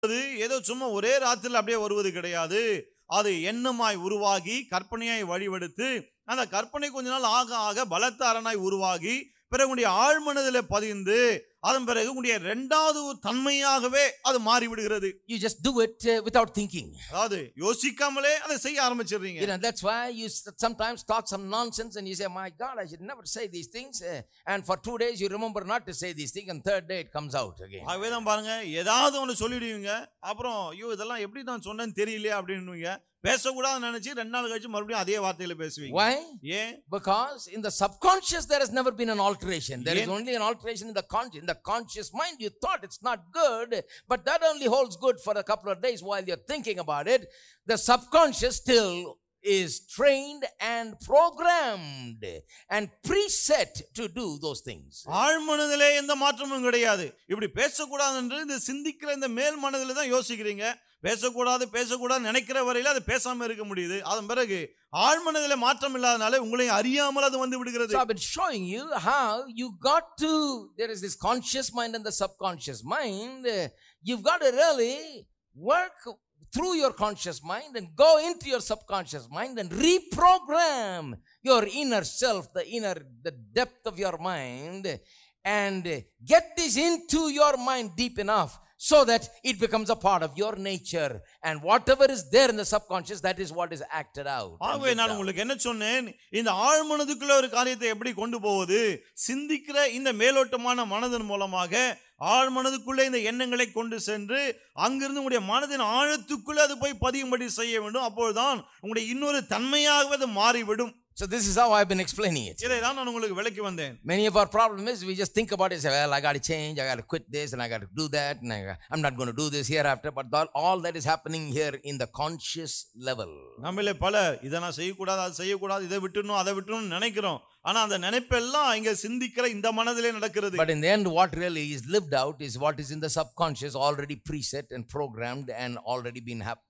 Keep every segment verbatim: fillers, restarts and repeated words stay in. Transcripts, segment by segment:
ஏதோ சும்மா ஒரே ராத்திரில அப்படியே வருவது கிடையாது. அது எண்ணமாய் உருவாகி கற்பனையாய் வழிவெடுத்து அந்த கற்பனை கொஞ்ச நாள் ஆக ஆக பலத்த அரணாய் உருவாகி பிறகு உங்களுடைய ஆழ்மனதிலே பதிந்து அதன் பிறகு உங்களுடைய இரண்டாவது தன்மையாகவே அது மாறி விடுகிறது. You just do it uh, without thinking. அதாவது யோசிக்காமலே அதை செய்ய ஆரம்பிச்சிடுறீங்க. You know, that's why you sometimes talk some nonsense and you say, my God, I should never say these things. Uh, and for two days you remember not to say these things and third day it comes out again. ஆகவே தான் பாருங்க, ஏதாவது ஒன்று சொல்லிடுவீங்க, அப்புறம் ஐயோ இதெல்லாம் எப்படி நான் சொன்னேன்னு தெரியலையே அப்படின்னுவீங்க. பேசக்கூடாதுன்னு நினைச்சு ரெண்டு நாள் கழிச்சு மறுபடியும் அதே வார்த்தையில பேசுவீங்க. Why? ஏன்? Because in the subconscious there has never been an alteration. There is only an alteration in the conscious. In the conscious mind you thought it's not good, but that only holds good for a couple of days while you're thinking about it. The subconscious still is trained and programmed and preset to do those things. ஆழ்மனதிலே எந்த மாற்றமும் கிடையாது. இப்படி பேசக்கூடாது என்று இந்த சிந்திக்கிற இந்த மேல் மனதில தான் யோசிக்கிறீங்க. பேசக்கூடாது பேசக்கூடாது நினைக்கிற வரையில அது பேசாம இருக்க முடியுது. அதன் பிறகு ஆழ்மனதிலே மாற்றம் இல்லாதனால உங்களை அறியாமல் அது வந்து விடுகிறது. So I've been showing you how you got to, there is this conscious mind and the subconscious mind. You've got to really work through your conscious mind and go into your subconscious mind and reprogram your inner self, the inner, the depth of your mind, and get this into your mind deep enough so that it becomes a part of your nature, and whatever is there in the subconscious, that is what is acted out. ஆகவே நான் உங்களுக்கு என்ன சொன்னேன், இந்த ஆழ்மனதுக்குள்ள ஒரு காரியத்தை எப்படி கொண்டு போவது, சிந்திக்கிற இந்த மேலோட்டமான மனதின் மூலமாக ஆழ்மனதுக்குள்ளே இந்த எண்ணங்களை கொண்டு சென்று அங்கிருந்து உங்களுடைய மனதின் ஆழத்துக்குள்ளே அது போய் பதியும்படி செய்ய வேண்டும். அப்பொழுதுதான் உங்களுடைய இன்னொரு தன்மையாகவே அது மாறிவிடும். So this is how I've been explaining it. இதை தான் நான் உங்களுக்கு விளக்கி வந்தேன். Many of our problem is we just think about it, say, well, I got to change, I got to quit this and I got to do that, and I, I'm not going to do this hereafter. But all, all that is happening here in the conscious level. நம்மளே பல இதை நான் செய்யக்கூடாது, அது செய்யக்கூடாது, இதை விட்டுணும், அதை விட்டுணும் நினைக்கிறோம். ஆனா அந்த நினைப்பெல்லாம் இங்க சிந்திக்கிற இந்த மனதிலே நடக்கிறது. But in the end what really is lived out is what is in the subconscious, already preset and programmed and already been happening.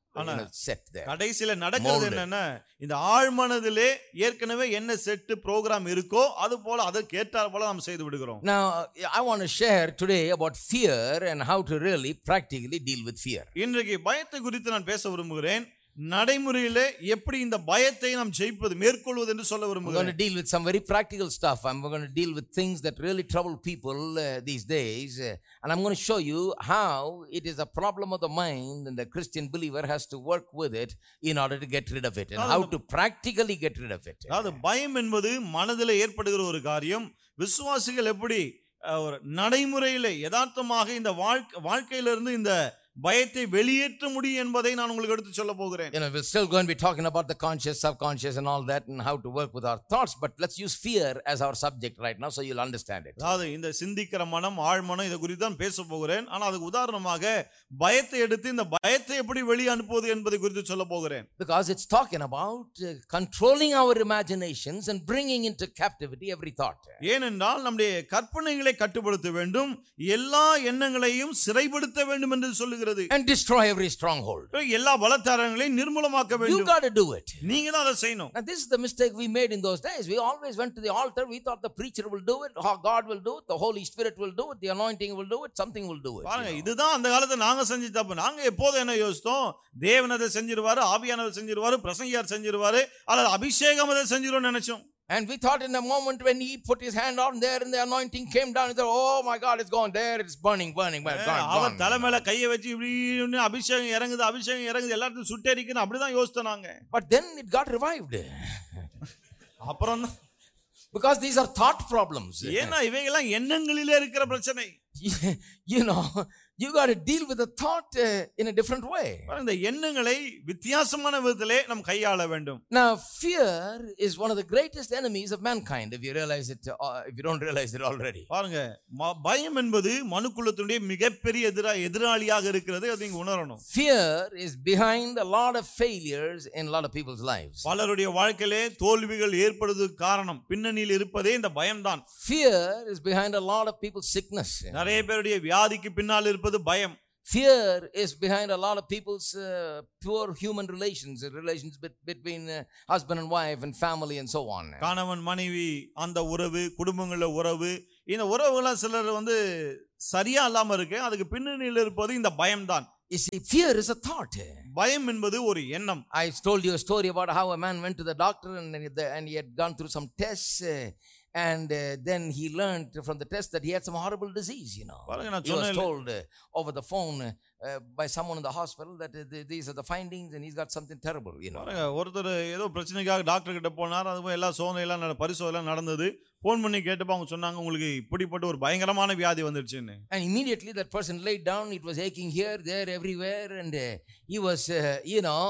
கடைசியில நடக்கிறது என்னன்னா, இந்த ஆழ்மனதிலே ஏற்கனவே என்ன செட் புரோகிராம் இருக்கோ அது போல அதற்கு ஏற்றார் போல நாம் செய்து விடுகிறோம். Now I want to share today about fear and how to really practically deal with fear. இன்றைக்கு பயத்தை குறித்து நான் பேச விரும்புகிறேன். நடைமுறையிலே எப்படி இந்த பயத்தை நாம் ஜெயிப்பது மேற்கொள்வது என்று சொல்ல விரும்புகிறேன். I'm going to deal with some very practical stuff. I'm going to deal with things that really trouble people uh, these days, uh, and I'm going to show you how it is a problem of the mind and the Christian believer has to work with it in order to get rid of it, and how to practically get rid of it. அது பயம் என்பது மனதிலே ஏற்படுகிற ஒரு காரியம். விசுவாசிகள் எப்படி நடைமுறையிலே யதார்த்தமாக இந்த வாழ்க்கையிலிருந்து இந்த பயத்தை வெளியேற்ற முடியும் என்பதை நான் உங்களுக்கு எடுத்து சொல்ல போகிறேன். You know, we're still going to be talking about the conscious, subconscious and all that and how to work with our thoughts, but let's use fear as our subject right now so you'll understand it. அதாவது இந்த சிந்திக்கிற மனம், ஆழ்மனம் இத குறித்து தான் பேச போகிறேன். ஆனா அதுக்கு உதாரணமாக பயத்தை எடுத்து இந்த பயத்தை எப்படி வெளியே அனுப்புவது என்பதை குறித்து சொல்ல போகிறேன். Because it's talking about uh, controlling our imaginations and bringing into captivity every thought. ஏனென்றால் நம்முடைய கற்பனைகளை கட்டுப்படுத்த வேண்டும், எல்லா எண்ணங்களையும் சிறைப்படுத்த வேண்டும் என்று சொல்லு and destroy every stronghold. எல்லா பலத்தாரங்களையும் நிர்மூலமாக்க வேண்டும். You got to do it. நீங்க தான் அதை செய்யணும். Now this is the mistake we made in those days. We always went to the altar. We thought the preacher will do it, God will do it, the Holy Spirit will do it, the anointing will do it, something will do it. பாருங்க, இதுதான் அந்த காலத்துல நாங்க செஞ்ச தப்பு. நாங்க எப்போது என்ன யோசித்தோம், தேவன் அதை செஞ்சிருவாரு, ஆவியானவர் செஞ்சிருவாரு, பிரசங்கியார் செஞ்சிருவாரு, அல்லது அபிஷேகம் அதை செஞ்சிருவோம்னு நினைச்சோம். And we thought in the moment when he put his hand on there and the anointing came down, he thought, oh my God, it's gone there, it's burning, burning, burning, gone, அவர் தலை மேல கையை வச்சு இப்படி அபிஷேகம் இறங்குது, அபிஷேகம் இறங்குது, எல்லாத்தையும் சுட்டெரிக்குன்னு அப்படிதான் யோசித்தோம் நாங்க. But then it got revived. அப்புறம் because these are thought problems. ஏன்னா இவையெல்லாம் எண்ணங்களிலே இருக்கிற பிரச்சனை. You know, you got to deal with the thought uh, in a different way. இந்த எண்ணங்களை வித்தியாசமான விதத்திலே நாம் கையாள வேண்டும். Now fear is one of the greatest enemies of mankind, if you realize it, uh, if you don't realize it already. பாருங்க, பயம் என்பது மனுக்குலத்துடைய மிகப்பெரிய எதிரா எதிராளியாக இருக்கிறது, அதை நீங்க உணரணும். Fear is behind a lot of failures in a lot of people's lives. பலருடைய வாழ்க்கையிலே தோல்விகள் ஏற்படுவதற்கு காரணம் பின்னணியில் இருப்பதே இந்த பயம்தான். Fear is behind a lot of people's sickness. நிறைய பேருடைய வியாதிக்கு பின்னால் இருப்பது பயம். Fear is behind a lot of people's uh, poor human relations, relations between uh, husband and wife and family and so on. கணவன் மனைவி அந்த உறவு, குடும்பங்கள உறவு, இந்த உறவுகள சிலர் வந்து சரியா இல்லாம இருக்கு, அதுக்கு பின்னணியில் இருப்பது இந்த பயம்தான். You see, fear is a thought. பயம் என்பது ஒரு எண்ணம். I told you a story about how a man went to the doctor and, and he had gone through some tests. Uh, And uh, then he learned from the test that he had some horrible disease, you know. He was told uh, over the phone uh, by someone in the hospital that uh, th- these are the findings and he's got something terrible, you know. ஒருத்தர் ஏதோ பிரச்சனைக்காக doctor கிட்ட போனார். அதுவும் எல்லா சோதனை எல்லாம் பரிசோதனை நடந்தது. போன் பண்ணி கேட்டப்ப அவங்க சொன்னாங்க உங்களுக்கு இப்படிப்பட்ட ஒரு பயங்கரமான வியாதி வந்துருச்சுன்னு. And immediately that person laid down. It was aching here, there, everywhere, and uh, he was, uh, you know,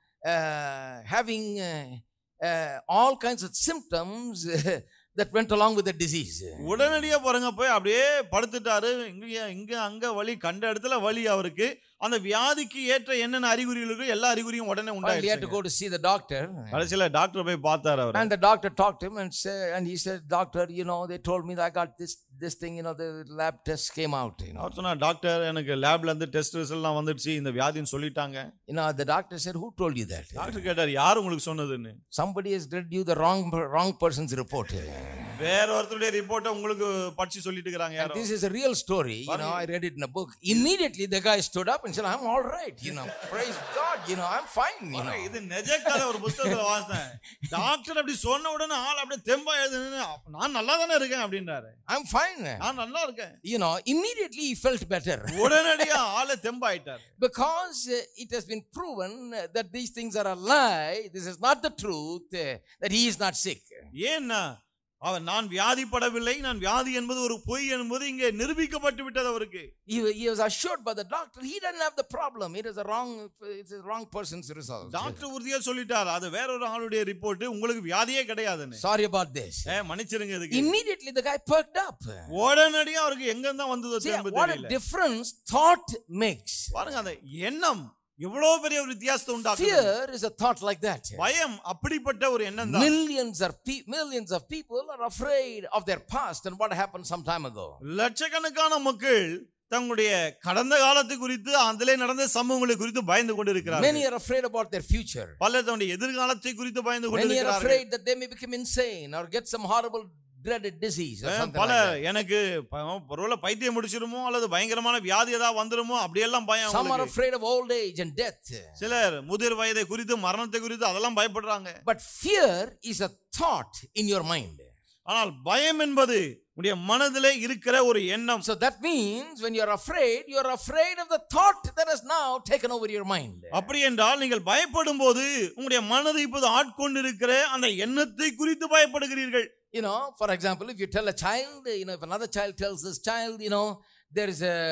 uh, having uh, uh, all kinds of symptoms. Uh, that went along with the disease. உடனடியா பாருங்க போய் அப்படியே படுத்துட்டாரு. இங்க இங்க அங்க வலி, கண்ட இடத்துல வலி. அவருக்கு அந்த வியாதிக்கு ஏற்ற என்னென்ன அறிகுறிகள் இருக்கு எல்லா அறிகுறியும் உடனே உண்டாயிடுச்சு. He had to go to see the doctor. கடைசில டாக்டர் போய் பார்த்தார் அவர். And the doctor talked to him and said, and he said, doctor, you know, they told me that I got this this thing, you know, the lab test came out, you know. அவர் சொன்னா doctor எனக்கு லேப்ல இருந்து test result எல்லாம் வந்துருச்சு, இந்த வியாதின்னு சொல்லிட்டாங்க. You know, the doctor said, who told you that? Doctor கேட்டார் யார் உங்களுக்கு சொன்னதுன்னு. Somebody has read you the wrong wrong person's report. வேற ஒருத்தருடைய ரிப்போர்ட்ட உங்களுக்கு படிச்சு சொல்லிட்டு இருக்காங்க யாரோ. This is a real story, you know. I read it in a book. Immediately the guy stood up and said, I'm all right, you know. Praise God, you know, I'm fine, you know. இது நிஜ கதை. ஒரு புத்தகத்துல வாசிச்சேன். Doctor அப்படி சொன்ன உடனே ஆள் அப்படியே தெம்பா எழுதுன்னு நான் நல்லா தானே இருக்கேன் அப்படின்றாரு. I'm fine. நான் நல்லா இருக்கேன். You know, immediately he felt better. உடனடியா ஆளே தெம்பாயிட்டார். Because uh, it has been proven uh, that these things are a lie. This is not the truth, uh, that he is not sick. ஏன்னா அவன் நான் வியாதிப்படவில்லை, நான் வியாதி என்பது ஒரு பொய் என்பது இங்கே நிரூபிக்கப்பட்டு விட்டது அவருக்கு. He, he was assured by the doctor he doesn't have the problem. It is a wrong it's a wrong person's result. Doctor உறுதியா சொல்லிட்டார் அது வேற ஒரு ஆளுடைய ரிப்போர்ட், உங்களுக்கு வியாதியே கிடையாதுன்னு. Sorry about this. ஏ மன்னிச்சிருங்க இதுக்கு. Immediately the guy perked up. உடனடியா அவருக்கு எங்க இருந்தா வந்ததோ தெரியல. What a difference thought makes. பாருங்க அந்த எண்ணம் எவ்வளவு பெரிய ஒரு வித்தியாசத்தை உண்டாக்குது. Fear is a thought like that. பயம் அப்படிப்பட்ட ஒரு எண்ணம் தான். Millions of pe- millions of people are afraid of their past and what happened some time ago. லட்சக்கணக்கான மக்கள் தங்களுடைய கடந்த காலத்தை குறித்து அதிலே நடந்த சம்பவங்களை குறித்து பயந்து கொண்டு இருக்கிறார்கள். Many are afraid about their future. பலர் தங்களுடைய எதிர்காலத்தை குறித்து பயந்து கொண்டு Many are இருக்கிறார்கள். afraid that they may become insane or get some horrible dreaded disease or something பல like that. எனக்கு ஒருவேளை பைத்தியம் முடிச்சிருமோ அல்லது பயங்கரமான வியாதி ஏதாவது வந்துருமோ அப்படியெல்லாம் பயம். Some are afraid of old age and death. சிலர் முதிர் வயதை குறித்து மரணத்தை குறித்து அதெல்லாம் பயப்படுறாங்க. But fear is a thought in your mind. ஆனால் பயம் என்பது உடைய மனதிலே இருக்கிற ஒரு எண்ணம். So that means when you are afraid, you are afraid of the thought that has now taken over your mind. அப்படி என்றால் நீங்கள் பயப்படும் போது உங்களுடைய மனதை இப்போது ஆட்கொண்டு இருக்கிற அந்த எண்ணத்தை குறித்து பயப்படுகிறீர்கள். You know, for example, if you tell a child, you know, if another child tells this child, you know, there is a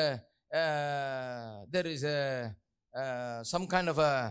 uh, there is a uh, some kind of a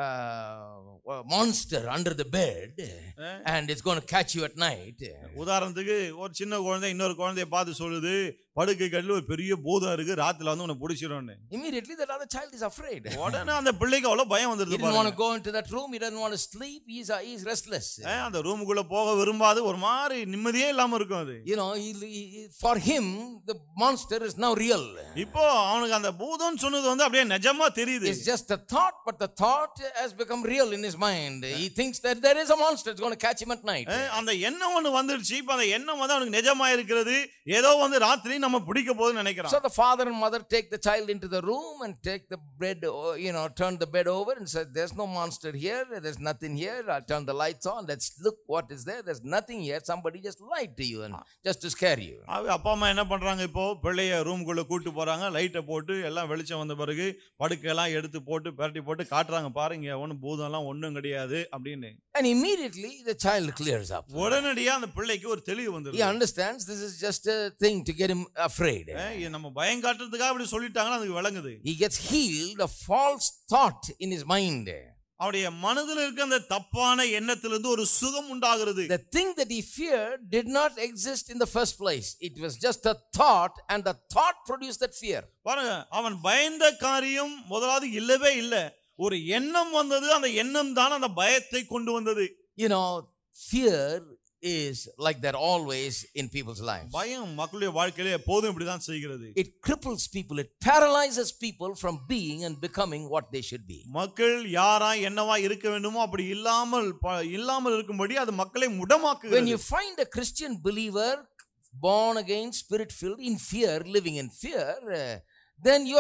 uh, monster under the bed and it's going to catch you at night. உதாரணத்துக்கு ஒரு சின்ன குழந்தை இன்னொரு குழந்தையை பார்த்து சொல்லுது படுக்கை கட்டில ஒரு பெரிய பூதம் இருக்கு, ராத்திரில வந்து உன்னை பிடிச்சிரும்னு. Immediately that other child is afraid. உடனே அந்த பிள்ளைக்கு அவ்வளவு பயம் வந்துருது. He doesn't want to go into that room, he doesn't want to sleep, he is he is restless. அந்த ரூமுக்குள்ள போக விரும்பாது, ஒரு மாதிரி நிம்மதியே இல்லாம இருக்கும் அது. You know, he, he, for him the monster is now real. இப்போ அவனுக்கு அந்த பூதம் சொன்னது வந்து அப்படியே நிஜமா தெரியுது. It's just a thought, but the thought has become real in his mind. He thinks that there is a monster that's going to catch him at night. அந்த எண்ணம் ஒன்னு வந்துருச்சு. இப்போ அந்த எண்ணம் வந்து அவனுக்கு நிஜமா இருக்கிறது. ஏதோ வந்து ராத்திரி நம்ம பிடிக்க போகுதுன்னு நினைக்கிறான். So the father and mother take the child into the room and take the bed, you know, turn the bed over and say, there's no monster here, there's nothing here, I'll turn the lights on, let's look what is there, there's nothing here, somebody just lied to you and just to scare you. அப்பா அம்மா என்ன பண்றாங்க, இப்போ பிள்ளைய ரூமுக்குள்ள கூட்டு போறாங்க, லைட்டை போட்டு எல்லாம் வெளிச்சம் வந்த பிறகு படுக்கையெல்லாம் எடுத்து போட்டு பரட்டி போட்டு காட்டுறாங்க, பாருங்க ஒன்னும் பூதம்லாம் ஒன்றும் கிடையாது அப்படின்னு. And immediately the child clears up. உடனடியா அந்த பிள்ளைக்கு ஒரு தெளிவு வந்துருது. He understands this is just a thing to get him afraid. நம்ம பயம் காட்டுறதுக்காக அப்படி சொல்லிட்டாங்கன்னா அதுக்கு விளங்குது. He gets healed of false thought in his mind. அவருடைய மனதில் இருக்க அந்த தப்பான எண்ணத்திலிருந்து ஒரு சுகம் உண்டாகிறது. The thing that he feared did not exist in the first place. It was just a thought and the thought produced that fear. பாருங்க, அவன் பயந்த காரியம் முதலாவது இல்லவே இல்லை. ஒரு எண்ணம் வந்தது, அந்த எண்ணம் தான் அந்த பயத்தை கொண்டு வந்தது. You know, fear is like that always in people's lives. பயம் மக்களுடைய வாழ்க்கையிலே எப்போதும் இப்படிதான் செய்கிறது. It cripples people, it paralyzes people from being and becoming what they should be. மக்கள் யாரா என்னவா இருக்க வேண்டுமோ அப்படி இல்லாமல் இல்லாமல் இருக்கும்படி அது மக்களை முடமாக்குகிறது. When you find a Christian believer born again, spirit filled, in fear, living in fear, uh, then you are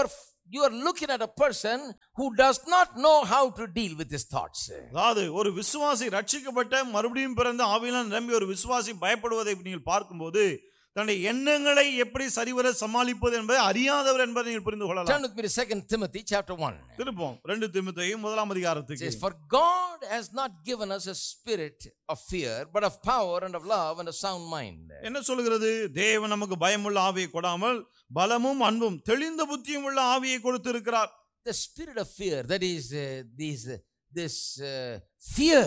you are looking at a person who does not know how to deal with his thoughts. அதாவது ஒரு விசுவாசி ரட்சிக்கப்பட்ட மறுபடியும் பிறந்த ஆவியினால் நிரம்பி ஒரு விசுவாசி பயப்படுவதை நீங்கள் பார்க்கும்போது தன்னுடைய எண்ணங்களை எப்படி சரிவர சமாளிப்பது என்பதை அறியாதவர் என்பதை நீங்கள் புரிந்து Turn கொள்ளலாம். with me to Second Timothy chapter one. திருப்போம் ரெண்டு தீமோத்தேயு முதலாம் It அதிகாரத்துக்கு. says, for God has not given us a spirit of fear, but of power and of love and a sound mind. என்ன சொல்கிறது? தேவன் நமக்கு பயமுள்ள ஆவியை கொடாமல் பலமும் அன்பும் தெளிந்த புத்தியும் உள்ள ஆவியை கொடுத்திருக்கிறார். The spirit of fear, that is uh, this uh, this uh, fear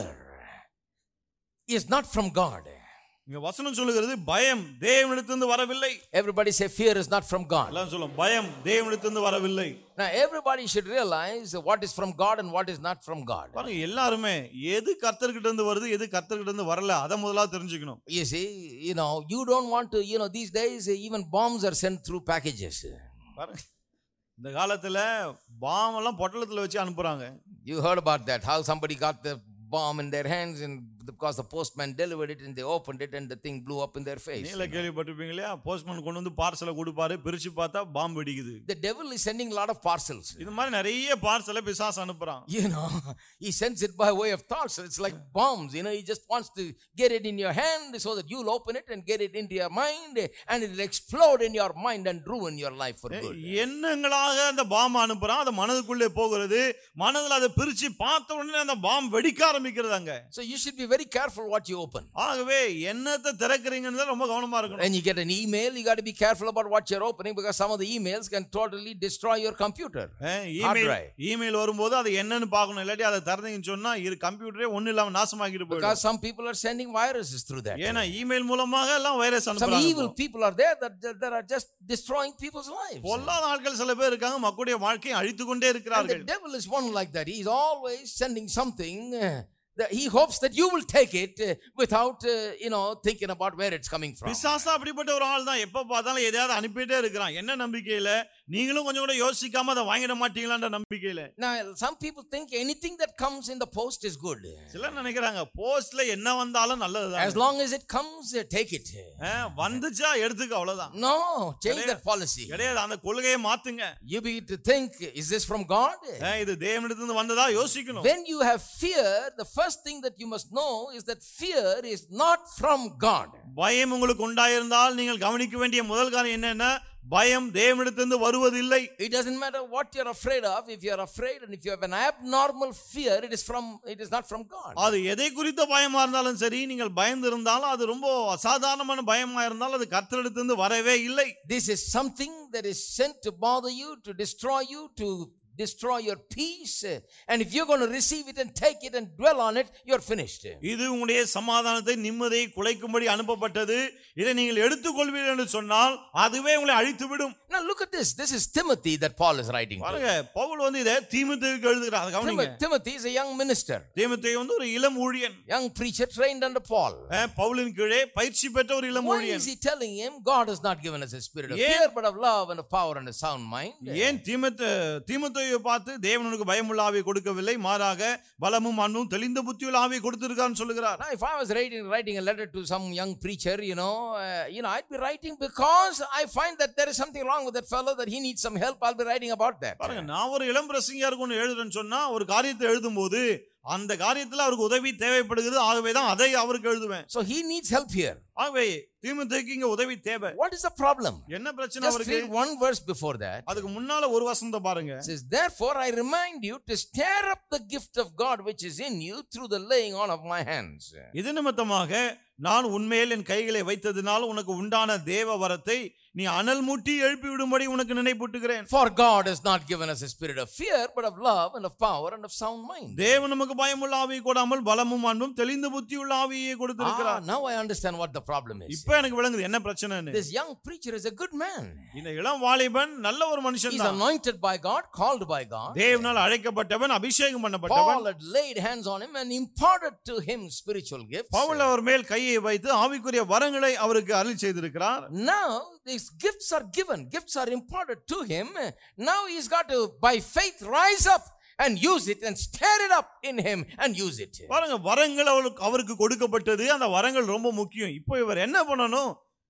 is not from God. இங்க வசனம் சொல்லுகிறது பயம் தேவனிடத்திலிருந்து வரவில்லை. Everybody say fear is not from God. எல்லாம் சொல்லும் பயம் தேவனிடத்திலிருந்து வரவில்லை. Now everybody should realize what is from God and what is not from God. பாருங்க எல்லாரும் எது கர்த்தர்கிட்ட இருந்து வருது எது கர்த்தர்கிட்ட இருந்து வரல அத முதல்ல தெரிஞ்சுக்கணும். You see, you know, you don't want to, you know, these days even bombs are sent through packages. பாருங்க இந்த காலத்துல பாம் எல்லாம் பொட்டலத்துல வச்சு அனுப்புறாங்க. You heard about that, how somebody got the bomb in their hands and because the postman delivered it and they opened it and the thing blew up in their face. நீல கேள்விப்பட்டிருப்பீங்க இல்லையா? Postman கொண்டு வந்து பார்சலை கொடுப்பாரு, பிரிச்சு பார்த்தா பாம்பு வெடிக்குது. The devil is sending a lot of parcels. இது மாதிரி நிறைய பார்சலை பிசாசு அனுப்புறான். You know, he sends it by way of thoughts. It's like bombs, you know, he just wants to get it in your hand so that you'll open it and get it into your mind and it will explode in your mind and ruin your life for good. எண்ணங்களாக அந்த பாம்பு அனுப்புறான், அது மனதுக்குள்ளே போகிறது. மனதுல அதை பிரிச்சு பார்த்த உடனே அந்த பாம்பு வெடிக்க ஆரம்பிக்கிறதாங்க. So you should be very careful what you open. ஆகவே என்னத்தை திறக்கறீங்கன்னு ரொம்ப கவனமா இருக்கணும். When you get an email, you got to be careful about what you're opening because some of the emails can totally destroy your computer. Email email வரும்போது அது என்னன்னு பார்க்கணும். இல்லாட்டி அதை திறந்தீங்கன்னு சொன்னா இது கம்ப்யூட்டரே ஒண்ணு இல்லாம நாசமாக்கிட்டு போயிடும். Because some people are sending viruses through that. ஏனா ஈமெயில் மூலமாக எல்லாம் வைரஸ் அனுப்புறாங்க. Some evil people are there that that are just destroying people's lives. பொல்லாத ஆட்கள் சில பேர் இருக்காங்க, மக்களுடைய வாழ்க்கையை அழித்து கொண்டே இருக்கிறார்கள். And the devil is one like that. He is always sending something uh, that he hopes that you will take it uh, without uh, you know thinking about where it's coming from. பிசாசு அப்படிப்பட்ட ஒரு ஆள் தான். எப்ப பார்த்தாலும் எதையாவது அனுப்பிட்டே இருக்கிறான். என்ன நம்பிக்கையில? நீங்களும் கொஞ்சம் கூட யோசிக்காம அதை வாங்கிட மாட்டீங்களான்ற நம்பிக்கையில. Now some people think anything that comes in the post is good. சிலர் நினைக்கிறாங்க போஸ்ட்ல என்ன வந்தாலும் நல்லதுதான். As long as it comes, uh, take it. வந்துச்சா எடுத்துக்க அவ்வளவுதான். No, change that policy. கிடையாது, அந்த கொள்கையை மாத்துங்க. You begin to think, is this from God? இது தேவனிடத்திலிருந்து வந்ததா யோசிக்கணும். When you have fear, the first thing that you must know is that fear is not from God. பயம் உங்களுக்கு உண்டாயிருந்தால் நீங்கள் கவனிக்க வேண்டிய முதல் காரியம் என்னன்னா பயம் தேவனிடத்திலிருந்து வருவதில்லை. It doesn't matter what you're afraid of. If you're afraid and if you have an abnormal fear, it is from it is not from God. அது எதை குறித்த பயமா இருந்தாலும் சரி, நீங்கள் பயந்து இருந்தாலும் அது ரொம்ப அசாதாரணமான பயமா இருந்தாலும் அது கர்த்தரிடத்திலிருந்து வரவே இல்லை. This is something that is sent to bother you, to destroy you, to destroy your peace, and if you're going to receive it and take it and dwell on it, you're finished. இது உங்களுடைய சமாதானத்தை நிம்மதியை குலைக்கும்படி அனுப்பப்பட்டது. இதை நீங்கள் எடுத்துக்கொள்வீர்கள் என்று சொன்னால் அதுவே உங்களை அழித்து விடும். Now look at this. This is Timothy that Paul is writing to. பாருங்க, பவுல் வந்து இதை தீமோத்தேயுக்கு எழுதுகிறார். அதை கவனிங்க. Timothy is a young minister. தீமோத்தேயு வந்து ஒரு இளம் ஊழியன். Young preacher trained under Paul. பவுலின் கீழே பயிற்சி பெற்ற ஒரு இளம் ஊழியன். Why is he telling him God has not given us a spirit of fear but of love and of power and a sound mind? ஏன் தீமோத்தே தீமோத்தேயுவை பார்த்து தேவன் உனக்கு பயமுள்ள ஆவியை கொடுக்கவில்லை, மாறாக பலமும் அன்பும் தெளிந்த புத்தியுள்ள ஆவியை கொடுத்திருக்கான்னு சொல்லுகிறார். Now if I was writing writing a letter to some young preacher, you know, uh, you know, I'd be writing because I find that there is something wrong with that fellow, that he needs some help. I'll be writing about that. பாருங்க, நான் ஒரு இளம் பிரசங்கியாருக்கு ஒன்று எழுதுறேன்னு சொன்னா ஒரு காரியத்தை எழுதும்போது அந்த காரியத்துல அவருக்கு உதவி தேவைப்படுகிறது, ஆகவே தான் அதை அவருக்கு எழுதுவேன். So he needs help here. ஆகவே தீமோத்தேயுக்கு இங்க உதவி தேவை. What is the problem? என்ன பிரச்சனை Just அவருக்கு? read one verse before that. அதுக்கு முன்னால ஒரு வசனத்தை பாருங்க. It says, therefore I remind you to stir up the gift of God which is in you through the laying on of my hands. இது நிமித்தமாக நான் உன்மேல் என் கைகளை வைத்ததினால் உனக்கு உண்டான தேவ வரத்தை நீ அனல் மூட்டி எழுப்பி விடும்படி உனக்கு நினைப்பூட்டுகிறேன். For God has not given us a spirit of fear but of love and of power and of sound mind. தேவன் நமக்கு பயமுள்ள ஆவியை கொடாமல் பலமும் அன்பும் தெளிந்த புத்தியுள்ள ஆவியை கொடுத்திருக்கிறார். Ah, now I understand what the problem is. இப்போ எனக்கு விளங்குது என்ன பிரச்சனைன்னு. This young preacher is a good man. இந்த இளம் வாலிபன் நல்ல ஒரு மனுஷன் He's தான். anointed by God, called by God. தேவனால் அழைக்கப்பட்டவன், அபிஷேகம் பண்ணப்பட்டவன். Paul had laid hands on him and imparted to him spiritual gifts. Pavul அவர் மேல் கையை வைத்து ஆவிக்குரிய வரங்களை அவருக்கு அருளி செய்திருக்கிறார். Now these gifts are given, gifts are imparted to him. Now he's got to by faith rise up and use it and stir it up in him and use it. பாருங்க, வரங்கள் அவருக்கு அவருக்கு கொடுக்கப்பட்டது. அந்த வரங்கள் ரொம்ப முக்கியம். இப்போ இவர் என்ன பண்ணணும்?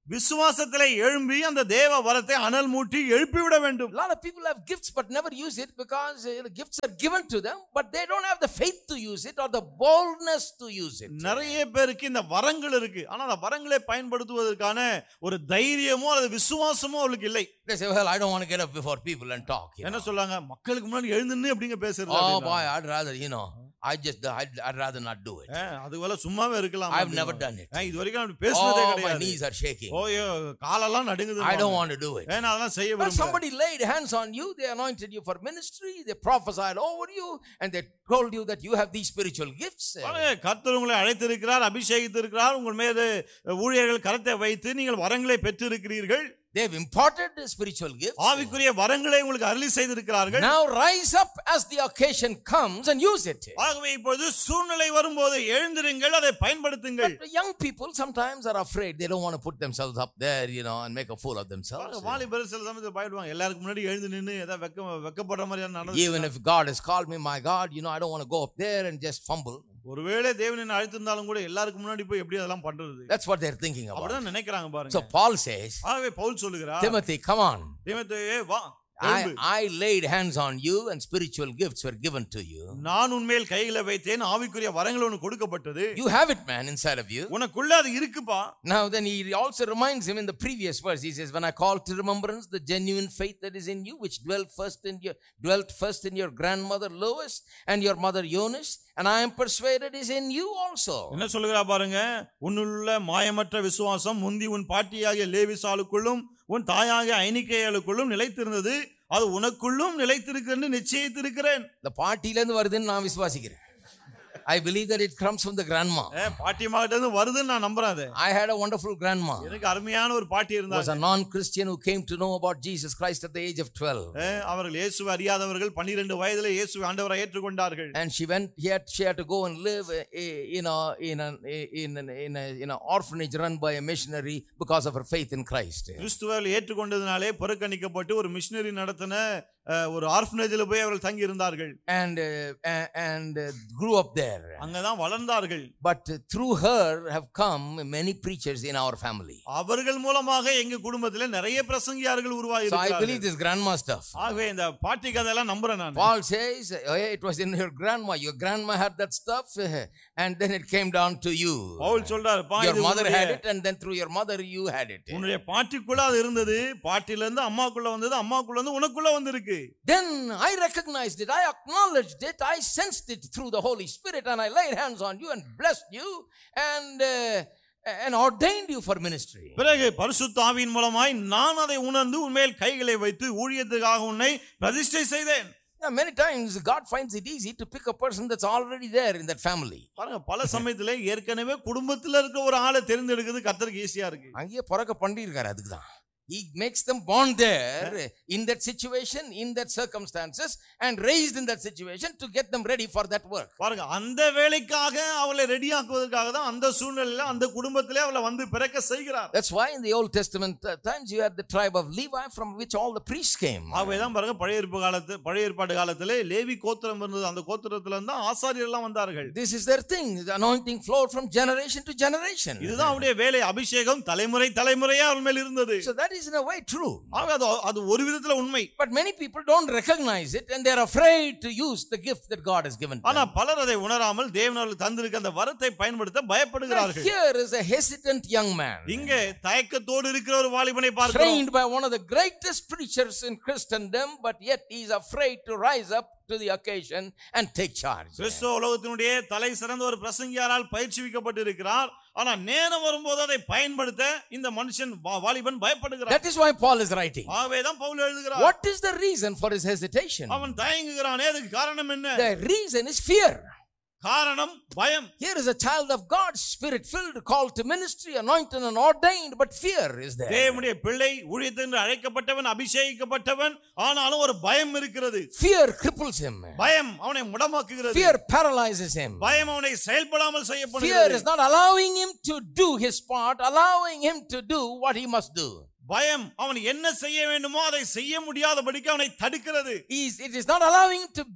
விசுவாசத்திலே எழும்பி அந்த தேவ வரத்தை அனல் மூட்டி எழுப்பிவிட வேண்டும். A lot of people have gifts but never use it because uh, the gifts are given to them, but they don't have the faith to use it or the boldness to use it. நிறைய பேருக்கு இந்த வரங்கள் இருக்கு, ஆனா அந்த வரங்களை பயன்படுத்துவதற்கான ஒரு தைரியமோ அல்லது விசுவாசமோ அவங்களுக்கு இல்லை. They say, well, I don't want to get up before people and talk. என்ன சொல்றாங்க, மக்களுக்கு முன்னாடி எழுந்துன்னு அப்படிங்க பேசுறது. Oh boy, I'd rather, you know, I just I'd, I'd rather not do it. அதுவரை சும்மாவே இருக்கலாம். I've never done it. இதுவரைக்கும் அப்படி பேசுனதே கிடையாது. My knees are shaking. OYO காலெல்லாம் நடுங்குது. I don't want to do it. ஏன்னா அதெல்லாம் செய்ய விரும்பல. But somebody laid hands on you, they anointed you for ministry, they prophesied over you and they told you that you have these spiritual gifts. கர்த்தர் உங்களை அழைத்திருக்கிறார், அபிஷேகித்திருக்கிறார், உங்கள் மீது ஊழியர்கள் கரத்தை வைத்து நீங்கள் வரங்களை பெற்றிருக்கிறீர்கள். They have imparted the spiritual gifts. ஆவிக்குரிய வரங்களை உங்களுக்கு அருளி செய்திருக்கிறார்கள். Now rise up as the occasion comes and use it. ஆகவே இப்பொழுது சூழ்நிலை வரும்போது எழுந்திருங்கள், அதை பயன்படுத்துங்கள். But young people sometimes are afraid. They don't want to put themselves up there, you know, and make a fool of themselves. வாலிபர் சில சமயத்துல பயப்படுவாங்க, எல்லாருக்கும் முன்னாடி எழுந்து நின்னு ஏதோ வெக்க வெக்கப்படுற மாதிரியான நடந்து. Even if God has called me, my God, you know, I don't want to go up there and just fumble. ஒருவேளை தேவன் என்ன அழைத்திருந்தாலும் கூட எல்லாருக்கும் முன்னாடி போய் எப்படி அதெல்லாம் பண்றது? That's what they're thinking about. அப்படிதான் நினைக்கிறாங்க பாருங்க. So Paul says, ஆகவே பவுல் சொல்லுகிறார், Timothy, come on. தீமோத்தேயே வா. I, I laid hands on you and spiritual gifts were given to you. நான் உன்மேல் கைகளை வைத்தேன், ஆவிக்குரிய வரங்கள் உனக்கு கொடுக்கப்பட்டது. You have it, man, inside of you. உனக்குள்ள அது இருக்குப்பா. Now then he also reminds him in the previous verse. He says, when I call to remembrance the genuine faith that is in you, which dwelt first in your dwelt first in your grandmother Lois and your mother Eunice, and I am persuaded is in you also. என்ன சொல்லுகிறா பாருங்க, உன்னுள்ள மாயமற்ற விசுவாசம் முந்தி உன் பாட்டியாகிய லேவிசாளுக்குள்ளும் உன் தாயாகிய ஐனிக்கேயாளுக்குள்ளும் நிலைத்திருந்தது, அது உனக்குள்ளும் நிலைத்திருக்கிறது நிச்சயித்திருக்கிறேன். இந்த பாட்டில இருந்து வருதுன்னு நான் விசுவாசிக்கிறேன். I believe that it comes from the grandma. பாட்டிமாட்ட இருந்து வருதுன்னு நான் நம்புறேன். I had a wonderful grandma. எனக்கு அருமையான ஒரு பாட்டி இருந்தாங்க. Was a non-Christian who came to know about Jesus Christ at the age of twelve. அவர்கள் இயேசுவை அறியாதவர்கள் பன்னிரண்டு வயதிலே இயேசுவை ஆண்டவரை ஏற்றுக்கொண்டார்கள். And she went he had she had to go and live in a in a in a, in a in a orphanage run by a missionary because of her faith in Christ. கிறிஸ்துவை ஏற்றுக்கொண்டதனாலே புறக்கணிக்கப்பட்டு ஒரு missionary நடத்தின ஒரு ஆர்ஃபனேஜ்ல போய் அவர்கள் தங்கி இருந்தார்கள். And uh, and uh, grew up there. அங்கதான் வளர்ந்தார்கள். But uh, through her have come many preachers in our family. அவர்கள் மூலமாக எங்க குடும்பத்திலே நிறைய பிரசங்கியார்கள் உருவாகி இருக்கிறார்கள். So I believe this grandma stuff. ஆகவே இந்த பாட்டி கதையெல்லாம் நம்புறேன் நான். Paul says, oh, it was in your grandma. Your grandma had that stuff and then it came down to you. Pavul சொல்றார், your mother had it and then through your mother you had it. உன்னுடைய பாட்டிக்குள்ள அது இருந்தது, பாட்டில இருந்து அம்மாக்குள்ள வந்தது, அம்மாக்குள்ள இருந்து உனக்குள்ள வந்திருக்கு. Then I recognized it, I acknowledged it, I sensed it through the Holy Spirit and I laid hands on you and blessed you and uh, and ordained you for ministry. பிறகு பரிசுத்த ஆவியின் மூலமாய் நான் அதை உணர்ந்து உன்மேல் கைகளை வைத்து ஊழியத்துக்காக உன்னை பிரதிஷ்டை செய்தேன். Yeah, many times God finds it easy to pick a person that's already there in that family. பாருங்க, பல சமயத்துல ஏற்கனவே குடும்பத்துல இருக்க ஒரு ஆளை தேர்ந்தெடுக்கிறது கர்த்தருக்கு ஈஸியா இருக்கு. அங்கேயே பிறக்க பண்ணிருக்காரு, அதுக்கு தான். He makes them born there in that situation, in that circumstances and raised in that situation to get them ready for that work. பாருங்க, அந்த வேலைக்காக அவளை ரெடி ஆக்குவதற்காக தான் அந்த சூழ்நிலையில அந்த குடும்பத்திலே அவளை வந்து பிறக்க செய்கிறார். That's why in the Old Testament uh, times you had the tribe of Levi from which all the priests came. ஆவேதான் பாருங்க, பழைய ஏற்பாடு காலத்து பழைய ஏற்பாடு காலத்திலே லேவி கோத்திரம் இருந்தது, அந்த கோத்திரத்துல இருந்து ஆசாரியர்கள் எல்லாம் வந்தார்கள். This is their thing. The anointing flowed from generation to generation. இதுதான் அவருடைய வேலை, அபிஷேகம் தலைமுறை தலைமுறையா அவள் மேல் இருந்தது. So that is in a way true. அது அது ஒரு விதத்துல உண்மை. But many people don't recognize it and they are afraid to use the gift that God has given them. ஆனா பலர் அதை உணராமல் தேவன் அவர்களுக்கு தந்திருக்க அந்த வரத்தை பயன்படுத்த பயப்படுகிறார்கள். Here is a hesitant young man. இங்கே தயக்கத்தோடு இருக்கிற ஒரு வாலிபனை பார்க்கிறோம். Trained by one of the greatest preachers in Christendom, but yet he is afraid to rise up to the occasion and take charge. கிறிஸ்தவ உலகத்தினுடைய தலை சிறந்த ஒரு பிரசங்கியாரால் பயிற்சிவிக்கப்பட்டிருக்கிறார். ஆனா நேரம் வரும்போது அதை பயன்படுத்த இந்த மனுஷன் வாலிபன் பயப்படுகிறார். That is why Paul is writing. ஆவேதான் Pavul எழுதுகிறார். What is the reason for his hesitation? அவன் தயங்குகிறானே, அதுக்கு காரணம் என்ன? The reason is fear. காரணம் பயம். Here is a child of God, spirit filled, called to ministry, anointed and ordained, but fear is there. தேவனுடைய பிள்ளை, ஊழியத்திற்கு அழைக்கப்பட்டவன், அபிஷேகிக்கப்பட்டவன், ஆனாலும் ஒரு பயம் இருக்கிறது. Fear cripples him. பயம் அவனை முடமாக்குகிறது. Fear paralyzes him. பயம் அவனை செயல்படாமல் செய்யப்படுகிறது. Fear is not allowing him to do his part, allowing him to do what he must do. பயம் அவன் என்ன செய்ய வேண்டுமோ அதை செய்ய முடியாதபடிக்கு அவனை தடுக்கிறது. It is not allowing him to be what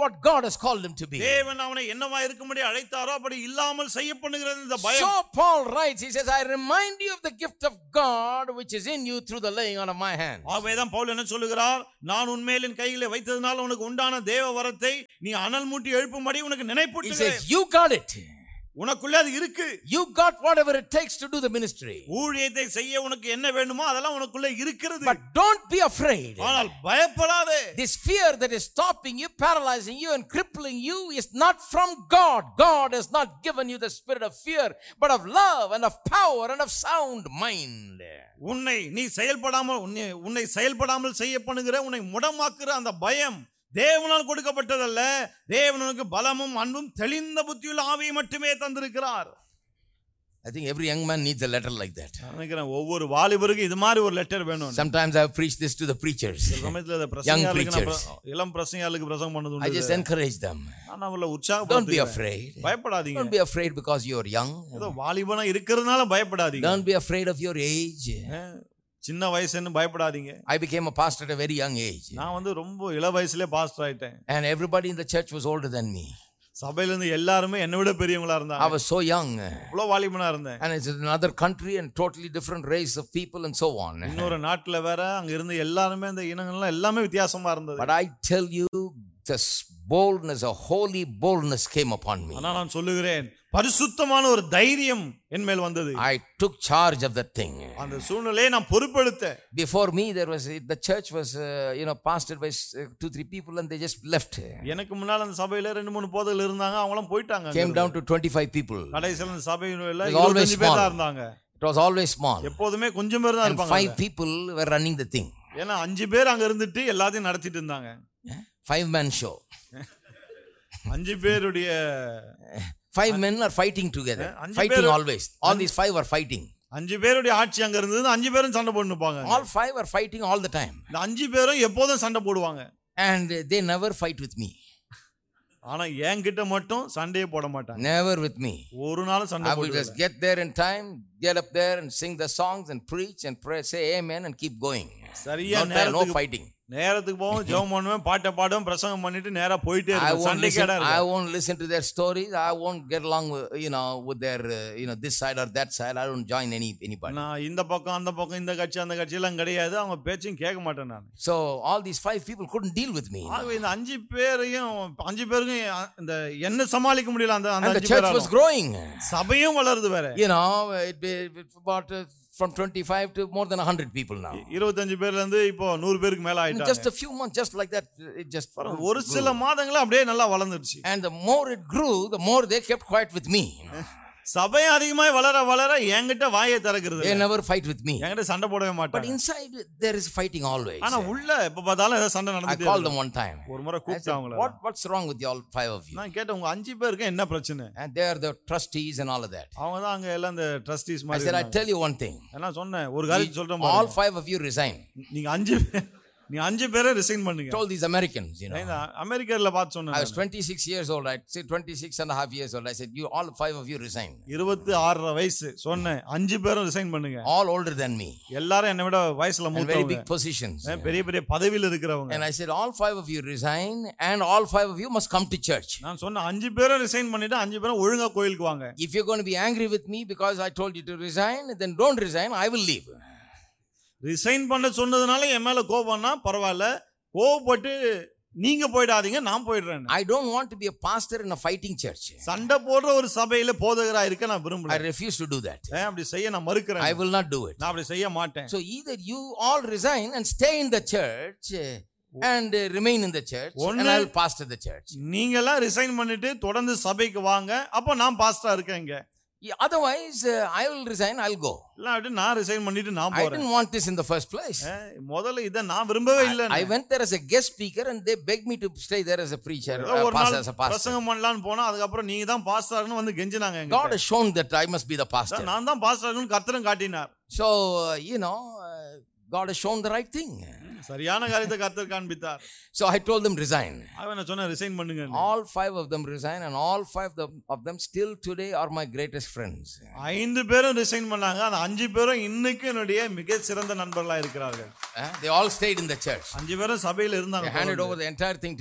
what God has called him to be. தேவன் அவனை என்னவா இருக்கும்படி அழைத்தாரோ அப்படி இல்லாமல் செய்ய பண்ணுகிறது இந்த பயம். So Paul writes, he says, I remind you of the gift of God which is in you through the laying on of my hands. ஆவேதான் Pavul என்ன சொல்லுகிறார், நான் உன்மேல் என் கையிலே வைத்ததனால உனக்கு உண்டான தேவ வரத்தை நீ அனல் மூட்டி எழுப்பும்படி உனக்கு He நினைப்பூட்டுகிறேன். says, you got it. உனக்குள்ள அது இருக்கு. You got whatever it takes to do the ministry. ஊழியத்தை செய்ய உனக்கு என்ன வேண்டுமோ அதெல்லாம் உனக்குள்ள இருக்கிறது. But don't be afraid. ஆனால் பயப்படாதே. This fear that is stopping you, paralyzing you and crippling you is not from God. God has not given you the spirit of fear, but of love and of power and of sound mind. உன்னை நீ செயல்படாமல் உன்னை உன்னை செயல்படாமல் செய்ய பண்ணுகிற உன்னை முடமாக்குற அந்த பயம் தேவனால் கொடுக்கப்பட்டதல்ல. தேவனுக்கு பலமும் அன்பும் தெளிந்த புத்தியுள்ள ஆவியை மட்டுமே தந்திருக்கிறார். I think every young man needs a letter like that. நினைக்கிறேன் ஒவ்வொரு வாலிபருக்கும் இது மாதிரி ஒரு லெட்டர் வேணும். Sometimes I have preached this to the preachers. Young preachers. இளம் பிரசங்கியாளுக்கு பிரசங்கம் பண்ணது உண்டு. I just encourage them. நான் அவங்கள உற்சாகப்படுத்துறேன். Don't be afraid. பயப்படாதீங்க. Don't be afraid because you are young. ஏதோ வாலிபனா இருக்கிறதுனால பயப்படாதீங்க. Don't be afraid of your age. சின்ன வயசுன்னு பயப்படாதீங்க. I became a pastor at a very young age. நான் வந்து ரொம்ப இள வயசுலயே பாஸ்டர் ஆயிட்டேன். And everybody in the church was older than me. சபையில இருந்து எல்லாரும் என்னை விட பெரியவங்களா இருந்தாங்க. I was so young. அவ்வளவு வாலிபனா இருந்தேன். And it's another country and totally different race of people and so on. இன்னொரு நாட்டுல வேற அங்க இருந்து எல்லாரும் அந்த இனங்கள்லாம் எல்லாமே வித்தியாசமா இருந்தது. But I tell you, this boldness, a holy boldness came upon me. ஆனா நான் சொல்லுகிறேன், பரிசுத்தமான ஒரு தைரியம் என் மேல் வந்தது. I took charge of that thing. அந்த சூழ்நிலையை நான் பொறுப்பெடுத்தேன். Before me there was the church was uh, you know pastored by uh, two three people and they just left. எனக்கு முன்னால அந்த சபையில ரெண்டு மூணு போதகர்கள் இருந்தாங்க, அவங்களும் போயிட்டாங்க. Came down to twenty-five people. கடைசில அந்த சபையில இருபத்தஞ்சு பேர் தான் இருந்தாங்க. It was always small. எப்போதுமே கொஞ்சம் பேர் தான் இருப்பாங்க. Five people were running the thing. ஏன்னா அஞ்சு பேர் அங்க இருந்துட்டு எல்லாத்தையும் நடத்திட்டு இருந்தாங்க. Five man show. அஞ்சு பேருடைய five men are fighting together. Fighting always. All these five are fighting. அஞ்சு பேருடைய ஆட்சி அங்க இருந்தது. அஞ்சு பேரும் சண்டை போட்டுப்பாங்க. All five are fighting all the time. இந்த அஞ்சு பேரும் எப்போதும் சண்டை போடுவாங்க. And they never fight with me. ஆனா என்கிட்ட மட்டும் சண்டையே போட மாட்டாங்க. Never with me. ஒரு நாள் சண்டை போடுவாங்க. I will just get there in time, get up there and sing the songs and preach and pray, say amen and keep going. சரியா no fighting. நேரத்துக்கு போவோம், ஜெபம் பண்ணுவேன், பாட்டை பாடுவேன், பிரசங்கம் பண்ணிட்டு நேரா போயிட்டே இருப்பேன். சண்டை கேடா இருக்கு. I won't listen to their stories. I won't get along with, you know with their uh, you know this side or that side. I don't join any anybody. நான் இந்த பக்கம் அந்த பக்கம் இந்த கட்சி அந்த கட்சி எல்லாம் கிடையாது. அவங்க பேச்சையும் கேட்க மாட்டேன் நான். So all these five people couldn't deal with me. ஆகவே இந்த அஞ்சு பேரையும் அஞ்சு பேருக்கும் இந்த என்ன சமாளிக்க முடியல. அந்த அந்த அஞ்சு பேரால. And the church was growing. சபையும் வளருது வேற. You know it, it, it about uh, from twenty-five to more than one hundred people now. இருபத்தஞ்சு பேர்ல இருந்து இப்போ நூறு பேருக்கு மேல ஆயிட்டாங்க. Just a few months just like that it just ஒரு சில மாதங்கள அப்படியே நல்லா வளர்ந்துருச்சு. And the more it grew, the more they kept quiet with me. சபை அதிகமாய் வளர வளர என்கிட்ட வாயை திறக்கிறது. They never fight with me. என்கிட்ட சண்டை போடவே மாட்டாங்க. But inside there is fighting always. ஆனா உள்ள எப்ப பார்த்தாலும் ஏதோ சண்டை நடந்துட்டே இருக்கு. I called them one time. ஒரு முறை கூப்பிட்டாங்களே. What what's wrong with you all five of you? நான் கேட்டேன், உங்க அஞ்சு பேருக்கு என்ன பிரச்சனை? And they are the trustees and all of that. அவங்க தான் அங்க எல்லாம் அந்த trustees மாதிரி. I said, I tell you one thing. நான் சொன்னேன், ஒரு காரியம் சொல்றேன் பாருங்க. All five of you resign. நீங்க அஞ்சு நீ அஞ்சு பேரை ரிசைன் பண்ணுங்க. Told these Americans, you know. அமெரிக்கர்ல பார்த்து சொன்னேன். I was twenty-six years old. I said twenty-six and a half years old. I said, you all five of you resign. இருபத்தி ஆறு வயசு சொன்னேன், அஞ்சு பேரும் ரிசைன் பண்ணுங்க. All older than me. எல்லாரும் என்னை விட வயசுல மூத்தவங்க. Very big positions. பெரிய பெரிய பதவியில இருக்கிறவங்க. And I said, all five of you resign and all five of you must come to church. நான் சொன்னேன், அஞ்சு பேரும் ரிசைன் பண்ணிட்டு அஞ்சு பேரும் ஒழுங்கா கோயிலுக்கு வாங்க. If you're going to be angry with me because I told you to resign, then don't resign. I will leave. Resign பண்ண சொன்னதுனால என் மேல கோபம்னா பரவாயில்ல, கோபப்பட்டு நீங்க போய்டாதீங்க, நான் போயிடுறேன். I don't want to be a pastor in a fighting church. சண்டை போடுற ஒரு சபையில போதகரா இருக்க நான் விரும்பல. I refuse to do that. நான் அப்படி செய்ய நான் மறுக்கிறேன். I will not do it. நான் அப்படி செய்ய மாட்டேன். So either you all resign and stay in the church and uh, remain in the church and I will pastor the church. நீங்க எல்லாம் ரிசைன் பண்ணிட்டு தொடர்ந்து சபைக்கு வாங்க, அப்ப நான் பாஸ்டரா இருக்கேன் இங்க. Yeah, otherwise uh, I will resign, I'll go. இல்ல நான் ரிசைன் பண்ணிட்டு நான் போறேன். I didn't want this in the first place. முதல்ல இத நான் விரும்பவே இல்ல. I went there as a guest speaker and they begged me to stay there as a preacher, uh, pastor, as a pastor. பிரசங்கம் பண்ணலாம்னு போனா அதுக்கு அப்புறம் நீங்க தான் பாஸ்டர்னு வந்து கெஞ்சினாங்க எங்க. God has shown that I must be the pastor. நான் தான் பாஸ்டர்னு கர்த்தரும் காட்டினார். So uh, you know uh, God has shown the right thing. சரியான காரியத்தை கர்த்தர் காண்பித்தார். So I told them resign. அவன் சொன்னா ரிசைன் பண்ணுங்க. All five of them resign and all five of them still today are my greatest friends. ஐந்து பேரும் resign பண்ணாங்க. அந்த அஞ்சு பேரும் இன்னைக்கு என்னுடைய மிக சிறந்த நண்பர்களா இருக்கிறார்கள். They all stayed in the church. அஞ்சு பேரும் சபையில இருந்தாங்க. They handed over the entire thing to me.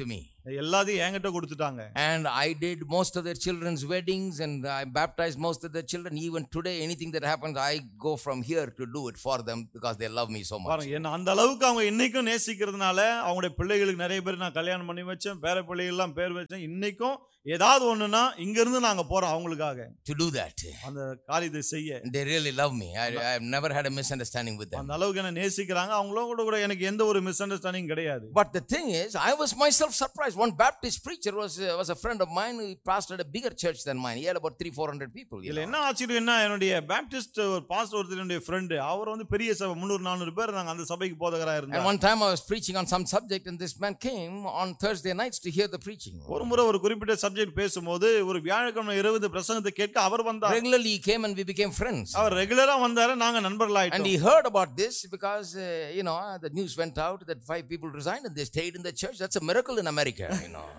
எல்லாத்தையும் என்கிட்ட கொடுத்துட்டாங்க. And I did most of their children's weddings and I baptized most of their children. Even today, anything that happens, I go from here to do it for them because they love me so much. பாருங்க, என்ன அந்த அளவுக்கு அவங்க இன்னைக்கும் நேசிக்கிறதுனால அவங்களுடைய பிள்ளைகளுக்கு நிறைய பேர் நான் கல்யாணம் பண்ணி வச்சேன், பேர பிள்ளைகள் எல்லாம் பேர் வச்சேன். இன்னைக்கும் ஏதாவது ஒண்ணுனா இங்க இருந்து நாங்க போறோம் அவங்களுக்காக to do that. அந்த காரியத்தை செய்ய. They really love me. I I have never had a misunderstanding with them. அந்த அளவுக்கு என்ன நேசிக்கிறாங்க. அவங்களோட கூட எனக்கு எந்த ஒரு மிஸ் அண்டர்ஸ்டாண்டிங் கிடையாது. But the thing is, I was myself surprised. One Baptist preacher was uh, was a friend of mine who pastored a bigger church than mine. He had about three four hundred people. இல்ல என்ன ஆச்சரியம்னா, என்னுடைய Baptist ஒரு pastor ஒருத்தருடைய friend, அவர் வந்து பெரிய சபை முந்நூறு நானூறு பேர் நாங்க அந்த சபைக்கு போதகரா இருந்தார். And one time I was preaching on some subject and this man came on Thursday nights to hear the preaching. ஒரு முறை ஒரு குறிப்பிட்ட சப்ஜெக்ட் பேசும்போது ஒரு வியாழக்கிழமை இரவு பிரசங்கத்தை கேட்க அவர் வந்தார். Regularly he came and we became friends. அவர் ரெகுலரா வந்தாரு, நாங்க நண்பர்களாயிட்டோம். And he heard about this because uh, you know the news went out that five people resigned and they stayed in the church. That's a miracle in America, you know.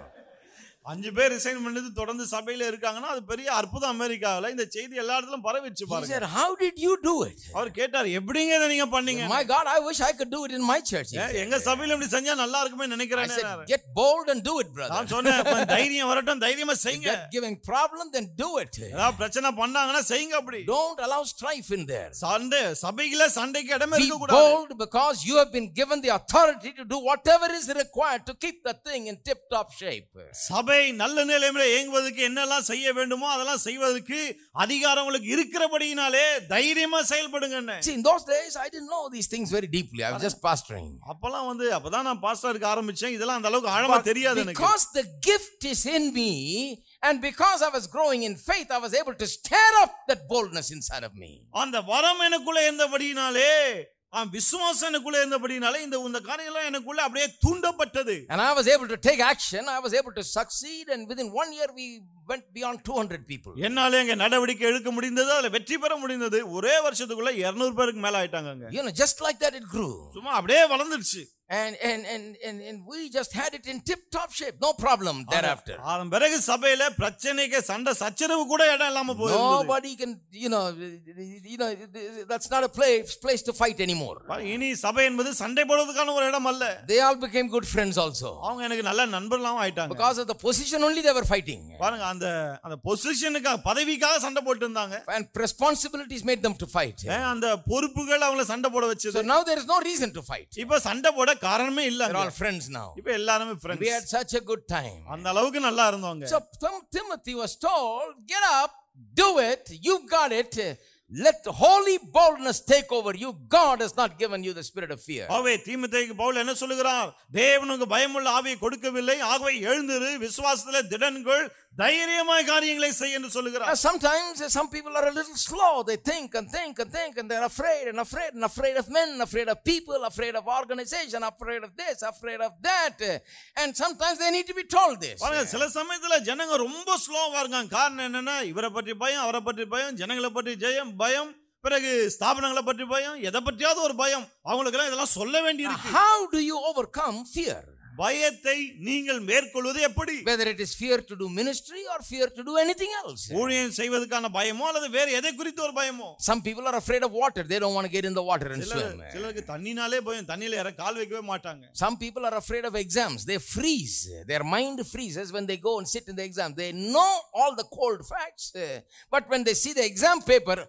அஞ்சு பேர் resign பண்ணது தொடர்ந்து சபையில இருக்காங்கன்னா அது பெரிய அற்புதம் அமெரிக்காவுல. இந்த செய்தி எல்லா இடத்துலயும் பரவிச்சு பாருங்க. He said, how did you do it? அவர் கேட்டார், எப்படிங்க இத நீங்க பண்ணீங்க? My God, I wish I could do it in my church. எங்க சபையில இப்படி செஞ்சா நல்லா இருக்குமே நினைக்கிறேன். I said, get bold and do it, brother. நான் சொன்னேன், தைரியம் வரட்டும், தைரியமா செய்யுங்க. If giving problem, then do it. ஏதாவது பிரச்சனை பண்ணாங்கன்னா செய்யுங்க. அப்படி don't allow strife in there. சண்டை சபையில சண்டைக்கு இடமே இருக்க கூடாது. Be bold because you have been given the authority to do whatever is required to keep the thing in tip top shape. சபை நல்ல நிலைமையில இயங்குவதற்கு என்னெல்லாம் செய்ய வேண்டுமோ அதெல்லாம் செய்வதற்கு அதிகாரம் உங்களுக்கு இருக்கிறபடியினாலே தைரியமா செயல்படுங்க. See, in those days I didn't know these things very deeply. I was just pastoring. அப்பலாம் வந்து அப்பதான் நான் பாஸ்டர் இருக்க ஆரம்பிச்சேன். இதெல்லாம் அந்த அளவுக்கு ஆழமா தெரியாது எனக்கு. Because the gift is in me and because I was growing in faith, I was able to stir up that boldness inside of me. அந்த வரம் எனக்குள்ள இருந்தபடியினாலே, ஆ விசுவாசம் எனக்குள்ள இருந்தபடியினாலே இந்த இந்த காரியெல்லாம் எனக்குள்ள அப்படியே தூண்டப்பட்டது. And I was able to take action. I was able to succeed and within one year we went beyond two hundred people. என்னால எங்க நடவடிக்கை எடுக்க முடிந்தது, அதுல வெற்றி பெற முடிந்தது. ஒரே வருஷத்துக்குள்ள இருநூறு பேருக்கு மேல ஆயிட்டாங்க. You know, just like that it grew. சும்மா அப்படியே வளர்ந்துருச்சு. And and and and and we just had it in tip top shape, no problem thereafter. அதன் பிறகு சபையில பிரச்சனைக்கு சண்டை சச்சரவு கூட இடம் இல்லாம போயிடுது. Nobody can, you know, you know that's not a place place to fight anymore. இனி சபை என்பது சண்டை போடுறதுக்கான ஒரு இடம் அல்ல. They all became good friends also. அவங்க எனக்கு நல்ல நண்பர்களாவும் ஆயிட்டாங்க. Because of the position only they were fighting. பாருங்க, அந்த அந்த பொசிஷனுக்காக பதவிக்காக சண்டை போட்டு இருந்தாங்க. And responsibilities made them to fight. அந்த பொறுப்புகள் அவங்கள சண்டை போட வச்சது. So now there is no reason to fight. இப்ப சண்டை போட காரணமே இல்ல. They're all friends now. இப்ப எல்லாரும் friends. We had such a good time. அந்த அளவுக்கு நல்லா இருந்தோங்க. So Timothy was told, get up, do it, you got it. Let holy boldness take over you. God has not given you the spirit of fear. ஆவே தீமோத்தேயுக்கு பவுல் என்ன சொல்லுகிறார்? தேவனுக்கு பயமுள்ள ஆவியை கொடுக்கவில்லை, ஆகவே எழுந்திரு, விசுவாசத்திலே திடன் கொள், தைரியமாய் காரியங்களை செய் என்று சொல்லுகிறார். Sometimes some people are a little slow. They think and think and think and they're afraid and afraid and afraid of men, afraid of people, afraid of organization, afraid of this, afraid of that. And sometimes they need to be told this. பாருங்க, சில சமயத்துல ஜனங்க ரொம்ப ஸ்லோவா இருக்காங்க. காரணம் என்னன்னா, இவரை பற்றி பயம், அவரை பற்றி பயம், ஜனங்களை பற்றி ஜெயம் பயம், பிறகு ஸ்தாபனங்களை பற்றி பயம், எதை பற்றியாவது ஒரு பயம். அவங்களுக்கு எல்லாம் இதெல்லாம் சொல்ல வேண்டியிருக்கு. How do you overcome fear? பயத்தை நீங்கள் மேற்கொள்வது எப்படி? Whether it is fear to do ministry or fear to do anything else. ஊழியம் செய்வதற்கான பயமோ அல்லது வேற எதை குறித்து ஒரு பயமோ? Some people are afraid of water. They don't want to get in the water and swim. சிலருக்கு தண்ணினாலே பயம், தண்ணியில இற கால் வைக்கவே மாட்டாங்க. Some people are afraid of exams. They freeze. Their mind freezes when they go and sit in the exam. They know all the cold facts, but when they see the exam paper,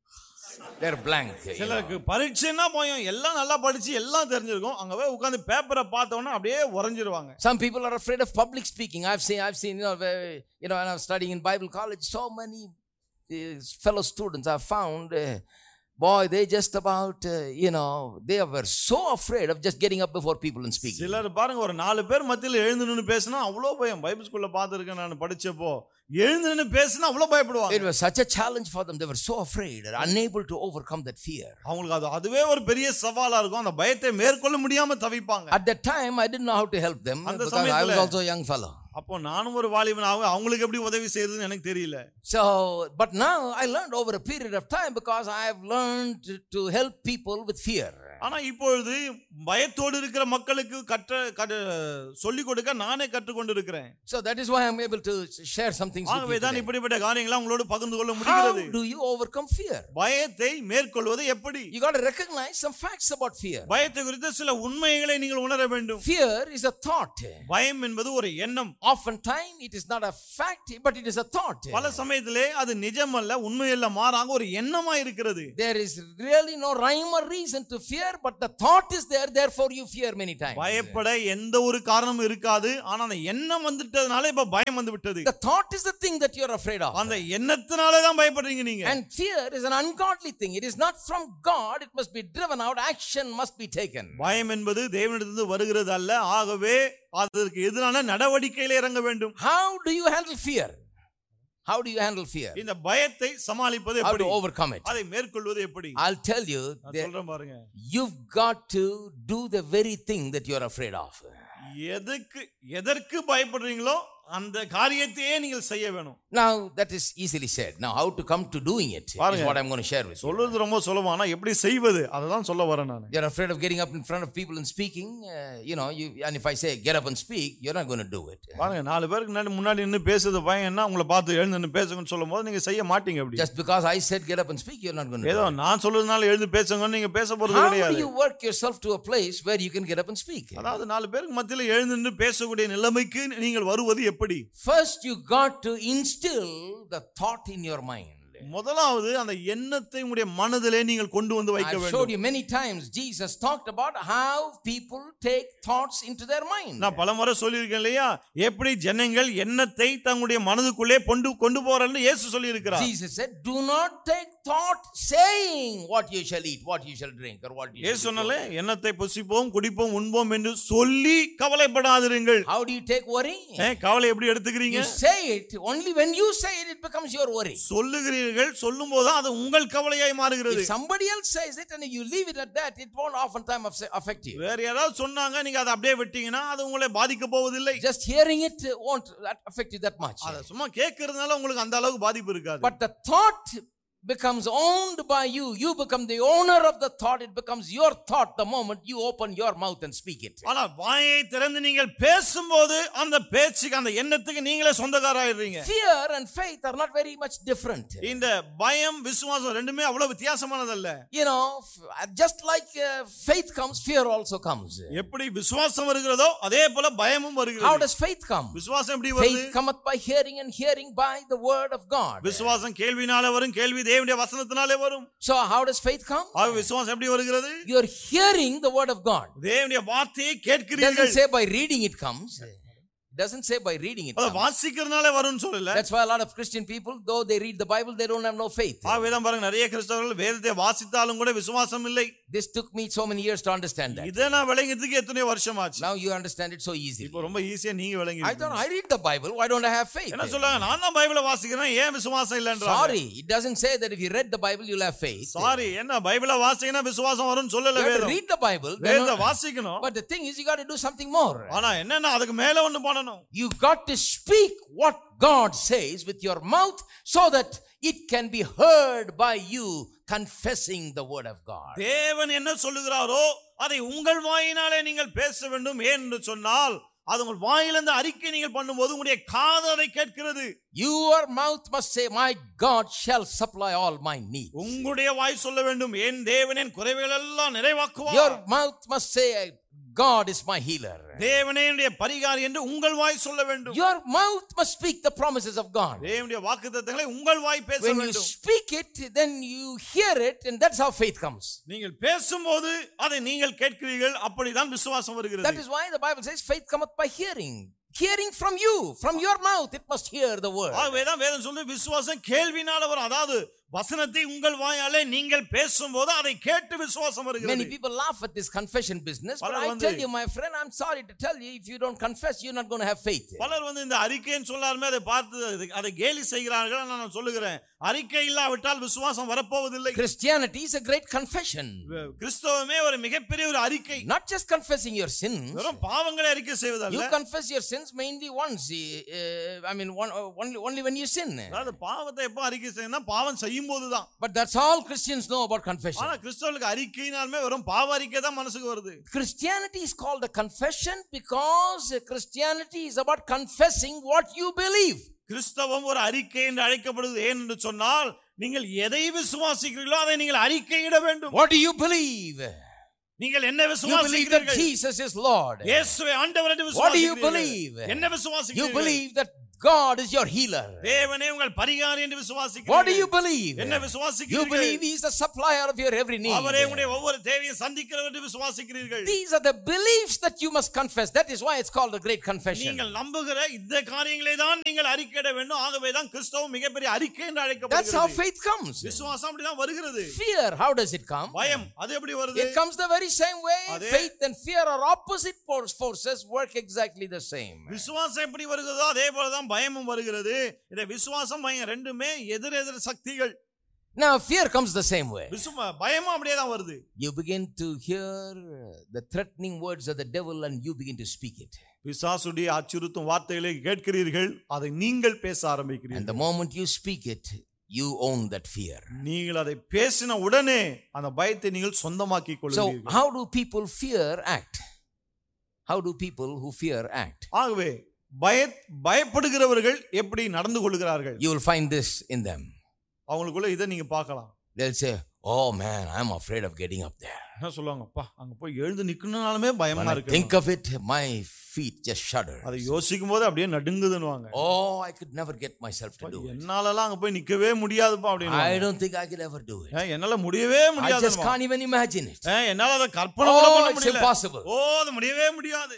they're blank. சிலருக்கு பரீட்சைனா பயம், எல்லாம் நல்லா படிச்சு எல்லாம் தெரிஞ்சிருக்கும், அங்க போய் உட்கார்ந்து பேப்பரை பார்த்தவொடனே அப்படியே உறைஞ்சிருவாங்க. Some people are afraid of public speaking. I've seen I've seen you know you know when I was studying in Bible college, so many uh, fellow students I found uh, boy, they just about uh, you know they were so afraid of just getting up before people and speaking. சிலர் பாருங்க, ஒரு நாலு பேர் மத்தியில எழுந்து நின்னு பேசினா அவ்வளோ பயம். பைபிள் ஸ்கூல்ல பார்த்திருக்கேன் நான் படிச்சப்போ. எழுந்து நின்னு பேசினா அவ்வளோ பயப்படுவாங்க. It was such a challenge for them. They were so afraid and unable to overcome that fear. அவங்களுக்கு அது அதுவே ஒரு பெரிய சவாலா இருக்கும். அந்த பயத்தை மேற்கொள்ள முடியாம தவிப்பாங்க. At that time I didn't know how to help them because I was also a young fellow. அப்போ நானும் ஒரு வாலிபன், அவங்களுக்கு எப்படி உதவி செய்யறதுன்னு எனக்கு தெரியல. So but now I learned over a period of time because I have learned to, to help people with fear. ஆனா இப்பொழுது பயத்தோடு இருக்கிற மக்களுக்கு கற்ற சொல்லிக் கொடுக்க நானே கற்றுக்கொண்டு இருக்கிறேன். So that is why I am able to share some things with you. ஆகவே தான் இப்படிப்பட்ட காரியங்களை உங்களோடு பகிர்ந்து கொள்ள முடிகிறது. How do you overcome fear? பயத்தை மேற்கொள்வது எப்படி? You got to recognize some facts about fear. பயத்தை குறித்து சில உண்மைகளை நீங்கள் உணர வேண்டும். Fear is a thought. பயம் என்பது ஒரு எண்ணம். Oftentimes it is not a fact, but it is a thought. பல சமயத்திலே அது நிஜமல்ல, உண்மையல்ல, மாறாக ஒரு எண்ணமா இருக்கிறது. There is really no rhyme or reason to fear, but the thought is there, therefore you fear many times. பயப்பட எந்த ஒரு காரணமும் இருக்காது, ஆனா அந்த எண்ணம் வந்துட்டதனால இப்ப பயம் வந்து விட்டது. The thought is the thing that you are afraid of. அந்த எண்ணத்தினால தான் பயப்படுறீங்க நீங்க. And fear is an ungodly thing. It is not from God. It must be driven out. Action must be taken. பயம் என்பது தேவனிடத்திலிருந்து வருகிறது அல்ல, ஆகவே அதற்கு எதிரான நடவடிக்கையில இறங்க வேண்டும். How do you handle fear? How do you handle fear? இந்த பயத்தை சமாளிப்பது How எப்படி? to overcome it? அதை மேற்கொள்வது எப்படி? I'll tell you. சொல்றேன் பாருங்க. You've got to do the very thing that you are afraid of. எதற்கு எதற்கு பயப்படுறீங்களோ அந்த காரியத்தையே நீங்கள் செய்ய வேணும். Now that is easily said. Now how to come to doing it is what I'm going to share with you. சொல்றது ரொம்ப சுலபம், ஆனா எப்படி செய்வது அததான் சொல்ல வரேன் நான். You're afraid of getting up in front of people and speaking, uh, you know, you, and if I say get up and speak, you're not going to do it. பாருங்க, நாலு பேருக்கு முன்னாடி முன்னாடி நின்னு பேசுறது பயம் என்ன, உங்களை பார்த்து எழுந்து நின்னு பேசுங்கன்னு சொல்லும்போது நீங்க செய்ய மாட்டீங்க. அப்படி Just because I said get up and speak, you're not going to. ஏதோ நான் சொல்றதுனால எழுந்து பேசுங்கன்னு நீங்க பேச போறது கிடையாது. How do you work yourself to a place where you can get up and speak? அதாவது நாலு பேருக்கு மத்தியில எழுந்து நின்னு பேசக்கூடிய நிலைமைக்கு நீங்கள் வருவது எப்படி? First you got to instill the thought in your mind. முதலாவது அந்த எண்ணத்தை உங்களுடைய மனதிலே நீங்கள் கொண்டு வந்து வைக்க I வேண்டும். showed you many times Jesus talked about how people take thoughts into their mind. நான் பலமுறை சொல்லியிருக்கேன் இல்லையா, எப்படி ஜனங்கள் எண்ணத்தை தங்களுடைய மனதுக்குள்ளே கொண்டு கொண்டு போறான்னு இயேசு சொல்லி இருக்கிறார். Jesus said, "Do not take thought saying what you shall eat, what you shall drink, or what you." இயேசு சொன்னாலே எண்ணத்தை புசிப்போம், குடிப்போம், உண்போம் என்று சொல்லி கவலைப்படாதிருங்கள். How do you take worry? கவலை எப்படி எடுத்துக்கிறீங்க? You say it. Only when you say it, it becomes your worry. சொல்லுகிறீர்கள், சொல்லும்போது அது உங்கள் கவலையாய் மாறுகிறது. If somebody else says it and you leave it at that, it won't oftentimes affect you. வேற யாராவது சொன்னாங்க, நீங்க அதை அப்படியே விட்டீங்கன்னா அது உங்களை பாதிக்க போவதில்லை. Just hearing it won't affect you that much. அத சும்மா கேட்கிறதுனால உங்களுக்கு அந்த அளவுக்கு பாதிப்பு இருக்காது. But the thought becomes owned by you. You become the owner of the thought. It becomes your thought the moment you open your mouth and speak it. ஆனா வாயை திறந்து நீங்கள் பேசும்போது அந்த பேச்சுக்கு அந்த எண்ணத்துக்கு நீங்களே சொந்தக்காரராயிடுறீங்க. Fear and faith are not very much different. இந்த பயம் விசுவாசம் ரெண்டுமே அவ்வளவு வித்தியாசமானதல்ல. You know, just like uh, faith comes, fear also comes. எப்படி விசுவாசம் வருகிறதோ அதே போல பயமும் வருகிறது. How does faith come? விசுவாசம் எப்படி வருது? Faith cometh by hearing and hearing by the word of God. விசுவாசம் கேள்வினால வரும், கேள்வி தேவனுடைய வசனத்தினாலே வரும். So how does faith come? ஆ விசுவாசம் எப்படி வருகிறது? You are hearing the word of God. தேவனுடைய வார்த்தையை கேட்கிறீர்கள். Doesn't say by reading it comes. Doesn't say by reading it. வாசிக்கிறதுனால வரும்னு சொல்லல. That's why a lot of Christian people, though they read the Bible, they don't have no faith. ஆ வேதம் பாருங்க, நிறைய கிறிஸ்தவர்கள் வேதத்தை வாசித்தாலும் கூட விசுவாசம் இல்லை. This took me so many years to understand that. இத நான் விளங்கிறதுக்கு எத்தனை வருஷம் ஆச்சு. Now you understand it so easily. இப்போ ரொம்ப ஈஸியா நீங்க விளங்குறீங்க. I don't I read the Bible, why don't I have faith? என்ன சொல்றாங்க, நான் தான் பைபிளை வாசிக்கிறேன், ஏன் விசுவாசம் இல்லன்றாங்க. Sorry, it doesn't say that if you read the Bible you'll have faith. Sorry, என்ன பைபிளை வாசிக்கினா விசுவாசம் வரும்னு சொல்லல வேதம். Read the Bible, வேதத்தை வாசிக்கணும். But the thing is you got to do something more. ஆனா என்னன்னா அதுக்கு மேல ஒன்னு பண்ணணும். You got to speak what God says with your mouth so that it can be heard by you confessing the word of God. தேவன் என்ன சொல்லுகிறாரோ அதை உங்கள் வாயினாலே நீங்கள் பேச வேண்டும் என்று சொன்னால் அது உங்கள் வாயிலிருந்து அறிக்கை நீங்கள் பண்ணும்போது உங்களுடைய காது அதை கேட்கிறது. Your mouth must say, my God shall supply all my needs. உங்களுடைய வாய் சொல்ல வேண்டும், என் தேவன் என் குறைவுகள் எல்லாம் நிறைவாக்குவார். Your mouth must say, God is my healer. தேவனே என்னுடைய பரிகாரி என்று உங்கள் வாய் சொல்ல வேண்டும். Your mouth must speak the promises of God. தேவனுடைய வாக்குத்தத்தங்களை உங்கள் வாய் பேச வேண்டும். When you speak it, then you hear it, and that's how faith comes. நீங்கள் பேசும்போது அதை நீங்கள் கேட்கிறீர்கள், அப்படிதான் விசுவாசம் வருகிறது. That is why the Bible says faith cometh by hearing. Hearing from you, from your mouth, it must hear the word. ஆகவேதான் வேதம் சொல்லுது விசுவாசம் கேள்வினால வரும். அதாவது வசனத்தை உங்கள் வாயாலே நீங்கள் பேசும்போது அதை கேட்டு விசுவாசம் வருகிறது. Many people laugh at this confession business, but I tell you, my friend, I'm sorry to tell you, if you don't confess, you're not going to have faith. பலர் வந்து இந்த அறிக்கைன்னு சொல்லாருமே அதை பார்த்து அதை கேலி செய்கிறார்கள். நான் சொல்லுகிறேன், அறிக்கை இல்லாவிட்டால் விசுவாசம் வரப்போவதில்லை. Christianity is a great confession. கிறிஸ்தவமே ஒரு மிகப்பெரிய ஒரு அறிக்கை. Not just confessing your sins. வெறும் பாவங்களை அறிக்கை செய்வதல்ல. You confess your sins mainly once. Uh, I mean, one, uh, only only when you sin. அதாவது பாவத்தை எப்போ அறிக்கை செய்யணும், பாவம் செய்யும் செய்யும் போதுதான். But that's all Christians know about confession. ஆனா கிறிஸ்தவர்களுக்கு அறிக்கையினாலுமே வெறும் பாவ அறிக்கை தான் மனசுக்கு வருது. Christianity is called a confession because Christianity is about confessing what you believe. கிறிஸ்தவம் ஒரு அறிக்கை என்று அழைக்கப்படுவது ஏன் என்று சொன்னால் நீங்கள் எதை விசுவாசிக்கிறீர்களோ அதை நீங்கள் அறிக்கையிட வேண்டும். What do you believe? நீங்கள் என்ன You believe that விசுவாசிக்கிறீர்கள்? Jesus is Lord. இயேசுவே ஆண்டவர் என்று What do you விசுவாசிக்கிறீர்கள்? believe? என்ன You விசுவாசிக்கிறீர்கள்? believe that God is your healer. தேவனே உங்கள் பரிகாரி என்று விசுவாசிக்கிறீர்கள். What do you believe? என்ன You விசுவாசிக்கிறீர்கள்? believe he is the supplier of your every need. அவரே உங்களுடைய ஒவ்வொரு தேவையை சந்திக்கிறவர் என்று விசுவாசிக்கிறீர்கள். These are the beliefs that you must confess. That is why it's called a great confession. நீங்கள் நம்புகிற இந்த காரியங்களை தான் நீங்கள் அறிக்கையிட வேண்டும். ஆகவே தான் கிறிஸ்தவம் மிகப்பெரிய அறிக்கை என்று That's அழைக்கப்படுகிறது. how faith comes. விசுவாசம் அப்படிதான் வருகிறது. Fear, how does it come? பயம் அது எப்படி வருது? It comes the very same way. அதே- Faith and fear are opposite force- forces, work exactly the same. விசுவாசம் எப்படி வருகிறதோ அதே போல தான் பயமும் வருகிறது. இந்த விசுவாசம் பயம் ரெண்டுமே எதிர் எதிர் சக்திகள். Now fear comes the same way. விசுவா பயமும் அப்படியே தான் வருது. You begin to hear the threatening words of the devil and you begin to speak it. பிசாசுடைய அச்சுறுத்தும் வார்த்தைகளை கேட்கிறீர்கள், அதை நீங்கள் பேச And ஆரம்பிக்கிறீர்கள். the moment you speak it, you own that fear. நீங்கள் அதை பேசின உடனே அந்த பயத்தை நீங்கள் சொந்தமாக்கிக் So கொள்கிறீர்கள். how do people fear act? How do people who fear act? ஆகவே பய பயப்படுகிறவர்கள் எப்படி நடந்து கொள்கிறார்கள்? You will find this in them. அவங்களுக்குள்ள இதை நீங்க பார்க்கலாம். They'll say, "Oh man, I'm afraid of getting up there. என்ன சொல்லுவாங்க? அப்பா அங்க போய் எழுந்து நிக்கணும்னாலுமே பயமா When I இருக்கு. think of it, my feet just shudder. அதை யோசிக்கும் போது அப்படியே நடுங்குதுன்னுவாங்க. Oh, I could never get myself to do it. என்னாலலாம் அங்க போய் நிக்கவே முடியாதுப்பா அப்படின்னு. I don't think I could ever do it. என்னால முடியவே I முடியாது. just can't even imagine it. என்னால அதை கற்பனை கூட Oh, பண்ண it's முடியல. impossible. ஓ அது முடியவே முடியாது.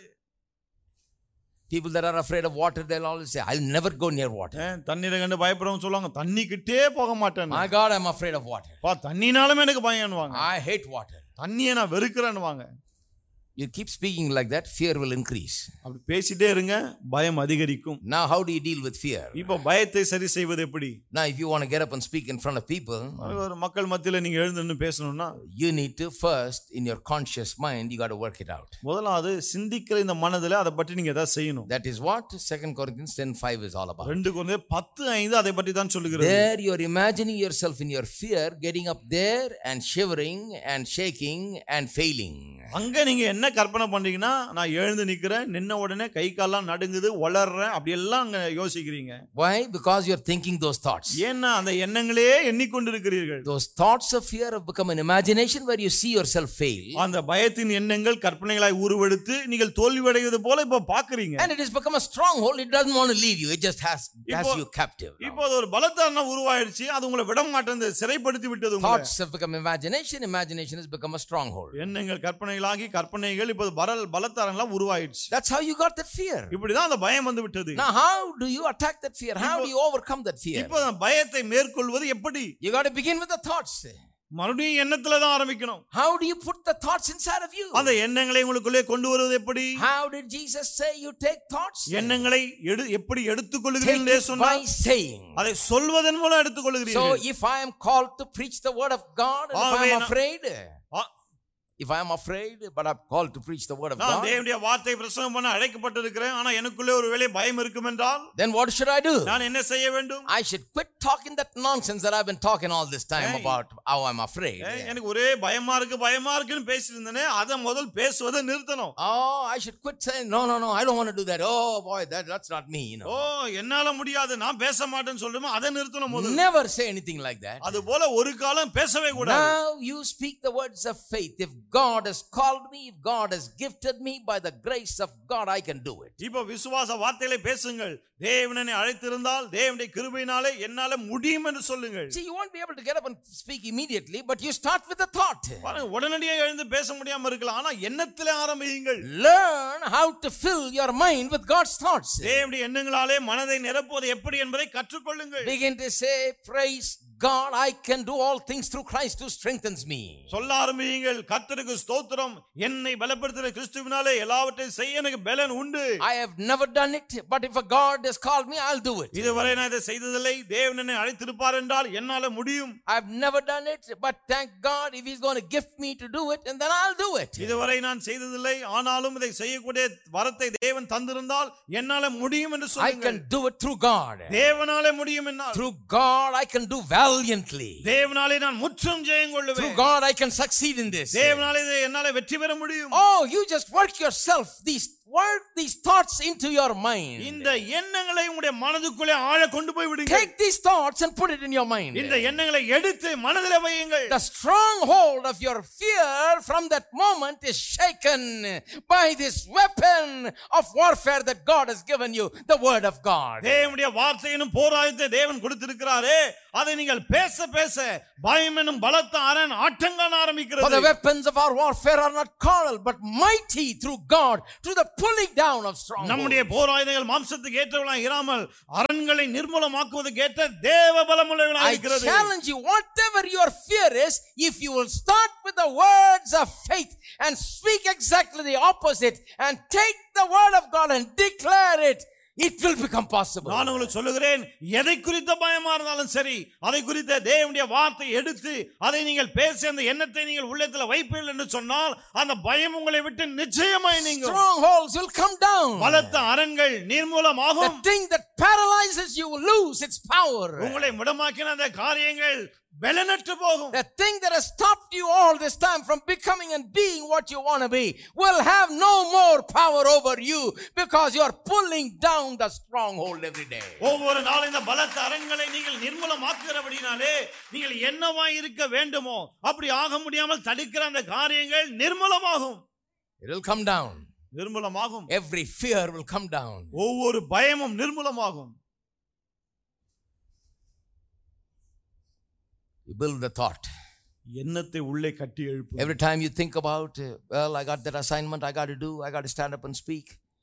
People that are afraid of water, they'll always say, I'll never go near water. தண்ணீரை கண்டு பயப்படுறவங்க சொல்லுவாங்க தண்ணி கிட்டே போக மாட்டேன். My God, I'm afraid of water. பா தண்ணினாலுமே எனக்கு பயம்னுவாங்க. I hate water. தண்ணியை நான் வெறுக்கிறேன்னுவாங்க. You keep speaking like that, fear will increase. அப்படி பேசிட்டே இருங்க, பயம் அதிகரிக்கும். Now, how do you deal with fear? இப்போ பயத்தை சரி செய்வது எப்படி? Now, if you want to get up and speak in front of people, ஒரு மக்கள் மத்தியில நீங்க எழுந்து நின்னு பேசணும்னா you need to first, in your conscious mind, you got to work it out. முதலாவது சிந்திக்கிற இந்த மனதில அதை பற்றி நீங்க ஏதாவது செய்யணும். That is what Second Corinthians ten five is all about. ரெண்டு கொரிந்தியர் பத்து ஐந்து அதை பற்றி தான் சொல்லுகிறது. There you are imagining yourself in your fear, getting up there and shivering and shaking and failing. அங்க நீங்க என்ன கற்பனை பண்றீங்கன்னா நான் எழுந்து நிக்கிறேன், நின்ன உடனே கை கால்லாம் நடுங்குது, வளர்றேன், அப்படி எல்லாம் அங்க யோசிக்கிறீங்க. Why? Because you are thinking those thoughts. ஏன்னா அந்த எண்ணங்களே எண்ணிக்கொண்டிருக்கிறீர்கள். Those thoughts of fear have become an imagination where you see yourself fail. அந்த பயத்தின் எண்ணங்கள் கற்பனைகளாய் உருவெடுத்து நீங்கள் தோல்வியடைவது போல இப்ப பாக்குறீங்க. And it has become a stronghold. It doesn't want to leave you. It just has, has you captive. இப்போ அது ஒரு பலத்தான உருவாயிருச்சு, அது உங்களை விட மாட்டேங்குது, சிறைப்படுத்தி விட்டது உங்களை. Thoughts have become imagination. Imagination has become a stronghold. எண்ணங்கள் கற்பனைகளாகி கற்பனைகள் இப்போ பரல் பலத்தாரங்களா உருவாயிடுச்சு. That's how you got that fear. இப்படிதான் அந்த பயம் வந்து விட்டது. Now how do you attack that fear? How do you overcome that fear? இப்போ அந்த பயத்தை மேற்கொள்வது எப்படி? You got to begin with the thoughts. மறுபடியும் எண்ணத்துல தான் ஆரம்பிக்கணும். How do you put the thoughts inside of you? அந்த எண்ணங்களை உங்களுக்குள்ளே கொண்டு வருவது எப்படி? How did Jesus say you take thoughts? எண்ணங்களை எப்படி எடுத்துக்கொள்கிறீர்கள் என்று சொன்னார். By saying. அதை சொல்வதன் மூலம் எடுத்துக்கொள்கிறீர்கள். So if I am called to preach the word of God and if I am afraid, if I am afraid but I'm called to preach the word of God, நான் தேவனுடைய வார்த்தையை பிரசங்கம் பண்ண அழைக்கப்பட்டிருக்கிறேன், ஆனா எனக்குள்ளே ஒருவேளை பயம் இருக்கும் என்றால் then what should I do? நான் என்ன செய்ய வேண்டும்? I should quit talking that nonsense that I've been talking all this time about how I'm afraid. எனக்கு ஒரே பயமா இருக்கு பயமா இருக்குன்னு பேசிட்டு இருந்தேனே, அத முதல் பேசுவதை நிறுத்தணும். Oh, I should quit saying no no no I don't want to do that. Oh boy, that that's not me, you know. ஓ என்னால முடியாது, நான் பேச மாட்டேன்னு சொல்றேன், அத நிறுத்தணும் முதல்ல. Never say anything like that. அது போல ஒரு காலம் பேசவே கூடாது. Now you speak the words of faith. If God has called me, if God has gifted me, by the grace of God I can do it. இப்போ விசுவாச வார்த்தைகளை பேசுங்கள். தேவன் என்னை அழைத்திருந்தால் தேவனுடைய கிருபையினாலே என்னால முடியும் என்று சொல்லுங்கள். See, you won't be able to get up and speak immediately, but you start with a thought. பாருங்க, உடனடியே எழுந்து பேச முடியாம இருக்கலாம், ஆனா எண்ணத்திலே ஆரம்பியுங்கள். Learn how to fill your mind with God's thoughts. தேவனுடைய எண்ணங்களாலே மனதை நிரப்புவது எப்படி என்பதை கற்றுக்கொள்ளுங்கள். Begin to say, praise God, I can do all things through Christ who strengthens me. சொல்ல ஆரம்பியுங்கள், கர்த்தருக்கு ஸ்தோத்திரம், என்னை பலப்படுத்துகிற கிறிஸ்துவினாலே எல்லாவற்றையும் செய்ய எனக்கு பலன் உண்டு. I have never done it, but if a God has called me, I'll do it. இதுவரை நான் இதை செய்ததில்லை, தேவன் என்னை அழைத்திருப்பார் என்றால் என்னால முடியும். I have never done it, but thank God if he's going to gift me to do it, and then I'll do it. இதுவரை நான் செய்ததில்லை, ஆனாலும் இதை செய்யக்கூடிய வரத்தை தேவன் தந்திருந்தால் என்னால முடியும் என்று I சொல்லுங்கள். can do it through God. தேவனாலே முடியும் என்னால். Through God I can do valiantly. valiantly. தேவனாலே நான் முற்றும் ஜெயம் Through கொள்ளுவேன். God I can succeed in this. தேவனாலே இதை என்னால வெற்றி பெற முடியும். Oh, you just work yourself these work these thoughts into your mind. இந்த எண்ணங்களை உங்களுடைய மனதுக்குள்ளே ஆழ கொண்டு போய் விடுங்க. Take these thoughts and put it in your mind. இந்த எண்ணங்களை எடுத்து மனதிலே வையுங்கள். The stronghold of your fear from that moment is shaken by this weapon of warfare that God has given you, the word of God. தேவனுடைய வார்த்தையினும் போராயத்தை தேவன் கொடுத்திருக்கிறாரே, அதை நீங்கள் பேச பேச பயம் என்னும் பலத்த அரண் ஆட்டங்கான ஆரம்பிக்கிறது. For the weapons of our warfare are not carnal but mighty through God to the pulling down of strongholds. நம்முடைய போராயுதங்கள் மாம்சத்துக்கு ஏற்றவளாய் இராமல் அரண்களை நிர்மூலமாக்குவதற்கு ஏற்ற தேவ பலமுள்ளவளாய் இருக்கிறது. I challenge you, whatever your fear is, if you will start with the words of faith and speak exactly the opposite and take the word of God and declare it, it will become possible. நான் உங்களுக்கு சொல்லுகிறேன், எதை குறித்த பயமா இருந்தாலும் சரி, அதை குறித்த தேவனுடைய வார்த்தை எடுத்து அதை நீங்கள் பேசி அந்த எண்ணத்தை நீங்கள் உள்ளத்தில் வைப்பீர்கள் என்று சொன்னால் அந்த பயம் உங்களை விட்டு நிச்சயமாய் நீங்கும். Strongholds will come down. பலத்த அரண்கள் நிர்மூலமாகும். The thing that paralyzes you will lose its power. உங்களை முடமாக்கின அந்த காரியங்கள் பலனற்று போகும். The thing that has stopped you all this time from becoming and being what you want to be will have no more power over you because you are pulling down the stronghold every day. ஒவ்வொரு நாளும் இந்த பலத்த அரண்களை நீங்கள் நிர்மூலமாக்குகிறபடினாலே நீங்கள் என்னவாய் இருக்க வேண்டுமோ அப்படி ஆக முடியாமல் தடுக்கிற அந்த காரியங்கள் நிர்மூலமாகும். It will come down. நிர்மூலமாகும். Every fear will come down. ஒவ்வொரு பயமும் நிர்மூலமாகும். You build the thought. எண்ணத்தை உள்ளே கட்டி எழுப்பு. Every time you think about, uh, well, I got that assignment I got to do, I got to stand up and speak.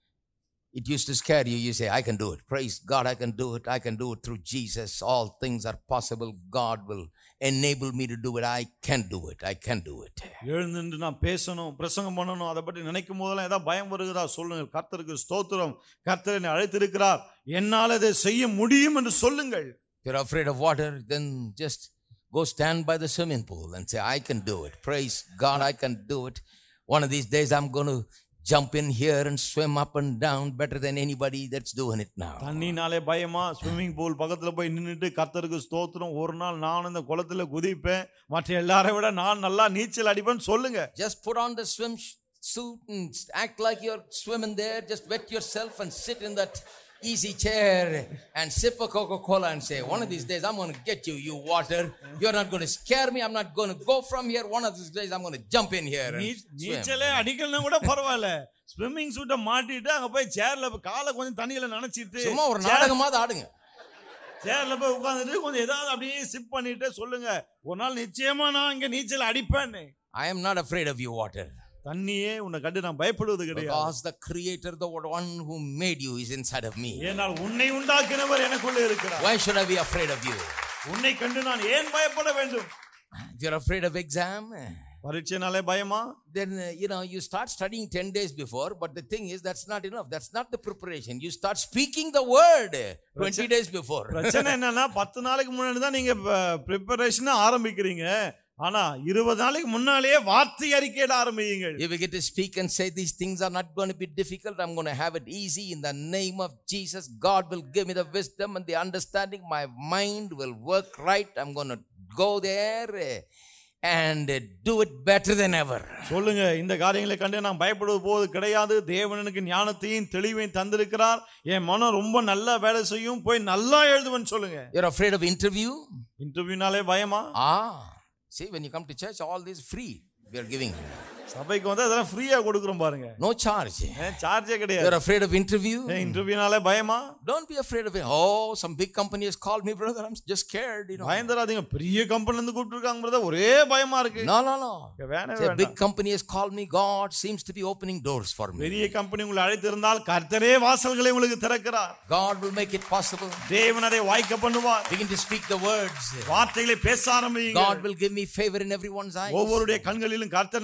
It used to scare you. You say, I can do it. Praise God, I can do it. I can do it through Jesus. All things are possible. God will enable me to do it. I can do it. I can do it. எழுந்து நான் பேசணும், பிரசங்கம் பண்ணணும், அதை பற்றி நினைக்கும் போதெல்லாம் ஏதாவது பயம் வருகிறதா சொல்லுங்கள். கர்த்தருக்கு ஸ்தோத்திரம், கர்த்தர் என்னை அழைத்திருக்கிறார், என்னால் அதை செய்ய முடியும் என்று சொல்லுங்கள். If you're afraid of water, then just go stand by the swimming pool and say, I can do it. Praise God, I can do it. One of these days I'm going to jump in here and swim up and down better than anybody that's doing it now. தண்ணினாலே பயமா swimming pool பக்கத்துல போய் நின்னுட்டு கர்த்தருக்கு ஸ்தோத்திரம், ஒரு நாள் நான் இந்த குளத்துல குதிப்பேன், மற்ற எல்லாரை விட நான் நல்லா நீச்சல் அடிப்பேன்னு சொல்லுங்க. Just put on the swim suit and act like you're swimming there. Just wet yourself and sit in that easy chair and sip a Coca-Cola and say, one of these days I'm going to get you, you water. You're not going to scare me. I'm not going to go from here. One of these days I'm going to jump in here and swim. நீச்சலே அடிக்கலனா கூட பரவாயில்ல, swimming சூட்டை மாட்டிட்டு அங்க போய் சேர்ல காலை கொஞ்சம் தண்ணியில நனைச்சிட்டு சும்மா ஒரு நாடகமாவது ஆடுங்க. சேர்ல போய் உட்கார்ந்துட்டு கொஞ்சம் ஏதாவது அப்படியே சிப் பண்ணிட்டு சொல்லுங்க, ஒரு நாள் நிச்சயமா நான் இங்க நீச்சல் அடிப்பேன்னு. I am not afraid of you, water. தண்ணியே உன்னை கண்டு நான் பயப்படுவது கிடையாது. Because the creator, the one who made you, is inside of me. ஏனால் உன்னை உண்டாக்கினவர் எனக்குள்ளே இருக்கிறார். Why should I be afraid of you? உன்னை கண்டு நான் ஏன் பயப்பட வேண்டும்? If you're afraid of exam, பரீட்சைனாலே பயமா? then uh, you know you start studying ten days before, but the thing is that's not enough. That's not the preparation. You start speaking the word twenty days before. பிரச்சனை என்னன்னா பத்து நாளைக்கு முன்னாடி தான் நீங்க preparation ஆரம்பிக்கிறீங்க. ஆனா இருபது நாளைக்கு முன்னாலேயே வார்த்தை அறிக்கையிட ஆரம்பியுங்கள். If you get to speak and say these things are not going to be difficult, I'm going to have it easy in the name of Jesus. God will give me the wisdom and the understanding. My mind will work right. I'm going to go there and do it better than ever. சொல்லுங்க, இந்த காரியங்களை கண்டு நான் பயப்படுவது போது கிடையாது. தேவன் எனக்கு ஞானத்தையும் தெளிவையும் தந்திருக்கிறார். என் மனம் ரொம்ப நல்லா வேலை செய்யும், போய் நல்லா எழுதுவேன்னு சொல்லுங்க. You're afraid of interview? இன்டர்வியூனாலே பயமா? Ah, see, when you come to church, all this free we are giving. சபைக்கு வந்து அதெல்லாம் ஃப்ரீயா கொடுக்கிறோம் பாருங்க. No charge. சார்ஜே கிடையாது. You're afraid of interview? இன்டர்வியூனாலே பயமா? Don't be afraid of it. Oh, some big company has called me, brother. I'm just scared, you know. பயந்தராதீங்க, பெரிய கம்பெனில இருந்து கூப்பிட்டு இருக்காங்க பிரதர், ஒரே பயமா இருக்கு. No, no, no. வேணவே Say, வேண்டாம். big company has called me. God seems to be opening doors for me. பெரிய கம்பெனி உங்களை அழைத்திருந்தால் கர்த்தரே வாசல்களை உங்களுக்கு திறக்கிறார். God will make it possible. தேவன் அதை வாய்க்க பண்ணுவார். Begin to speak the words. வார்த்தைகளை பேச ஆரம்பியுங்க. God will give me favor in everyone's eyes. ஒவ்வொருடைய கண்களிலும் கர்த்தனுக்கு தயவை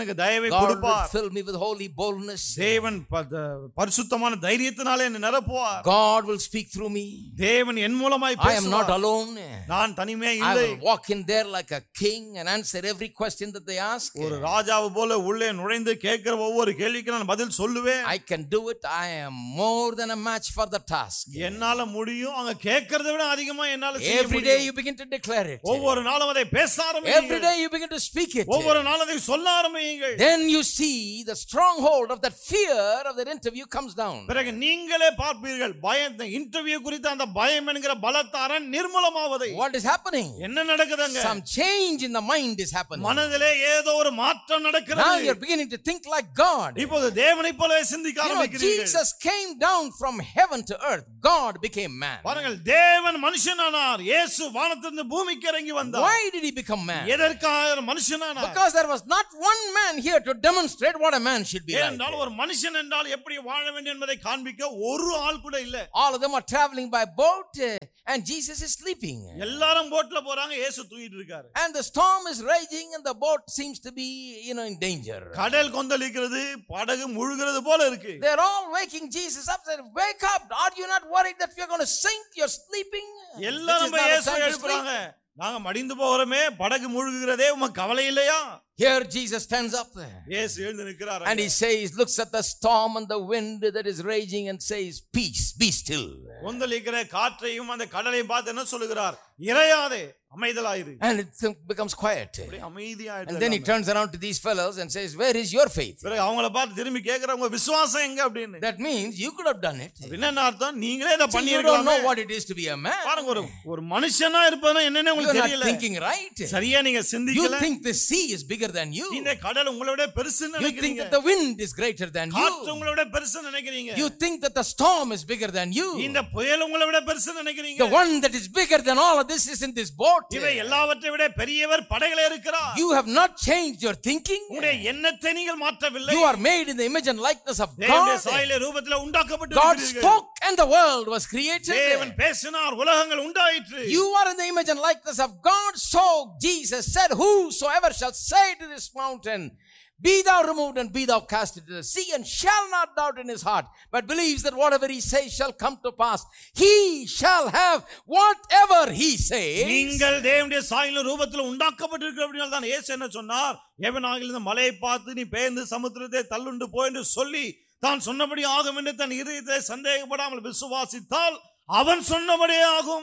எனக்கு God will கொடுப்பார். fill me with holy boldness. தேவன் ப- பரிசுத்தமான தைரியத்தினாலே என்னை நிரப்புவார். God will speak through me. தேவன் என் மூலமாய் I am not பேசுவார். alone. நான் தனிமையா I இல்லை. will walk in there like a king and answer every question that they ask. ஒரு ராஜாவு போல உள்ளே நுழைந்து கேட்கிற ஒவ்வொரு கேள்விக்கு நான் பதில் சொல்லுவேன். I can do it. I am more than a match for the task. என்னால முடியும். அவங்க கேட்கறதை விட அதிகமா என்னால செய்ய Every day முடியும். you begin to declare it. ஒவ்வொரு நாளும் அதை பேச ஆரம்பிங்க. Every day you begin to speak it. ஒவ்வொரு நாளும் அதை சொல்ல ஆரம்பிங்க. Then you see the stronghold of that fear of that interview comes down. பிறகு நீங்களே பார்ப்பீர்கள் பயம் இன்டர்வியூ குறித்த அந்த பயம் என்கிற பலத்தாரன் நிர்மூலமாவதை. What is happening? என்ன நடக்குதுங்க? Some change in the mind is happening. மனதிலே ஏதோ ஒரு மாற்றம் நடக்கிறது. Now you are beginning to think like God. இப்போது தேவனைப் போலவே சிந்திக்க You know, ஆரம்பிக்கிறீர்கள். Jesus came down from heaven to earth. God became man. பாருங்கள், தேவன் மனுஷனானார். இயேசு வானத்திலிருந்து பூமிக்கு இறங்கி வந்தார். Why did he become man? எதற்காக மனுஷனானார்? Because there was not one man here to demonstrate what a man should be like. ஏனென்றால் ஒரு மனுஷன் என்றால் எப்படி வாழ வேண்டும் என்பதை காண்பிக்க ஒரு ஆள் கூட இல்ல. All of them are traveling by boat uh, and Jesus is sleeping. எல்லாரும் போட்ல போறாங்க, இயேசு தூங்கிட்டு இருக்காரு. And the storm is raging and the boat seems to be, you know, in danger. கடல் கொந்தளிக்கிறது, படகு முழுகிறது போல இருக்கு. They are all waking Jesus up, saying, "Wake up! Are you not worried that we are going to sink? You're sleeping." எல்லாரும் போய் இயேசு எழுப்புறாங்க. நாங்க மடிந்து போறோமே, படகு முழுகுகிறதே, உமக்கு கவலை இல்லையா? Here Jesus stands up there. இயேசு எழுந்து நிற்கிறார். And he says, looks at the storm and the wind that is raging and says, "Peace, be still." கொந்தளிக்கிற காற்றையும் அந்த கடலையும் பார்த்து என்ன சொல்லுகிறார்? இறையாதே, அமைதலாயிரு. And it becomes quiet. அமைதியாயிடு. And then he turns around to these fellows and says, "Where is your faith?" பிறகு அவங்கள பார்த்து திரும்பி கேக்குறாங்க, உங்க விசுவாசம் எங்க அப்படின்னு. That means you could have done it. என்ன அர்த்தம்? நீங்களே இத See, பண்ணி you don't know இருக்கலாமே. what it is to be a man. பாருங்க, ஒரு ஒரு மனுஷனா இருப்பதுனா என்னன்னு உங்களுக்கு You're தெரியல. not thinking right. சரியா நீங்க You சிந்திக்கல. think the sea is bigger than you. இந்த கடல் உங்களை விட பெருசுன்னு You think நினைக்கிறீங்க. that the wind is greater than காற்று you. உங்களை விட பெருசுன்னு நினைக்கிறீங்க. You think that the storm is bigger than you. இந்த புயல் உங்களை விட பெருசுன்னு நினைக்கிறீங்க. The one that is bigger than all of this is in this boat. இவை எல்லாவற்றை விட பெரியவர் படகிலே இருக்கிறார். You have not changed your thinking. உங்களுடைய எண்ணத்தை நீங்கள் மாற்றவில்லை. You are made in the image and likeness of தேவனுடைய God. சாயலிலே ரூபத்திலே God உண்டாக்கப்பட்டிருக்கிறீர்கள். spoke and the world was created. தேவன் பேசினார், உலகங்கள் உண்டாயிற்று. You are in the image and likeness of God. So Jesus said, "Whosoever shall say to this mountain, be thou removed and be thou cast into the sea, and shall not doubt in his heart, but believes that whatever he says shall come to pass, he shall have whatever he says." நீங்கள் தேவனுடைய சாயலின் ரூபத்தில் உண்டாக்கப்பட்டிருக்கிற அப்படினால் தான் இயேசு என்ன சொன்னார்? எவனாகிலும் இந்த மலையை பார்த்து நீ பெயர்ந்து சமுத்திரத்தை தள்ளுண்டு போ என்று சொல்லி தான் சொன்னபடி ஆகும் என்று தன் இதயத்தை சந்தேகப்படாமல் விசுவாசித்தால் அவன் சொன்னபடியே ஆகும்.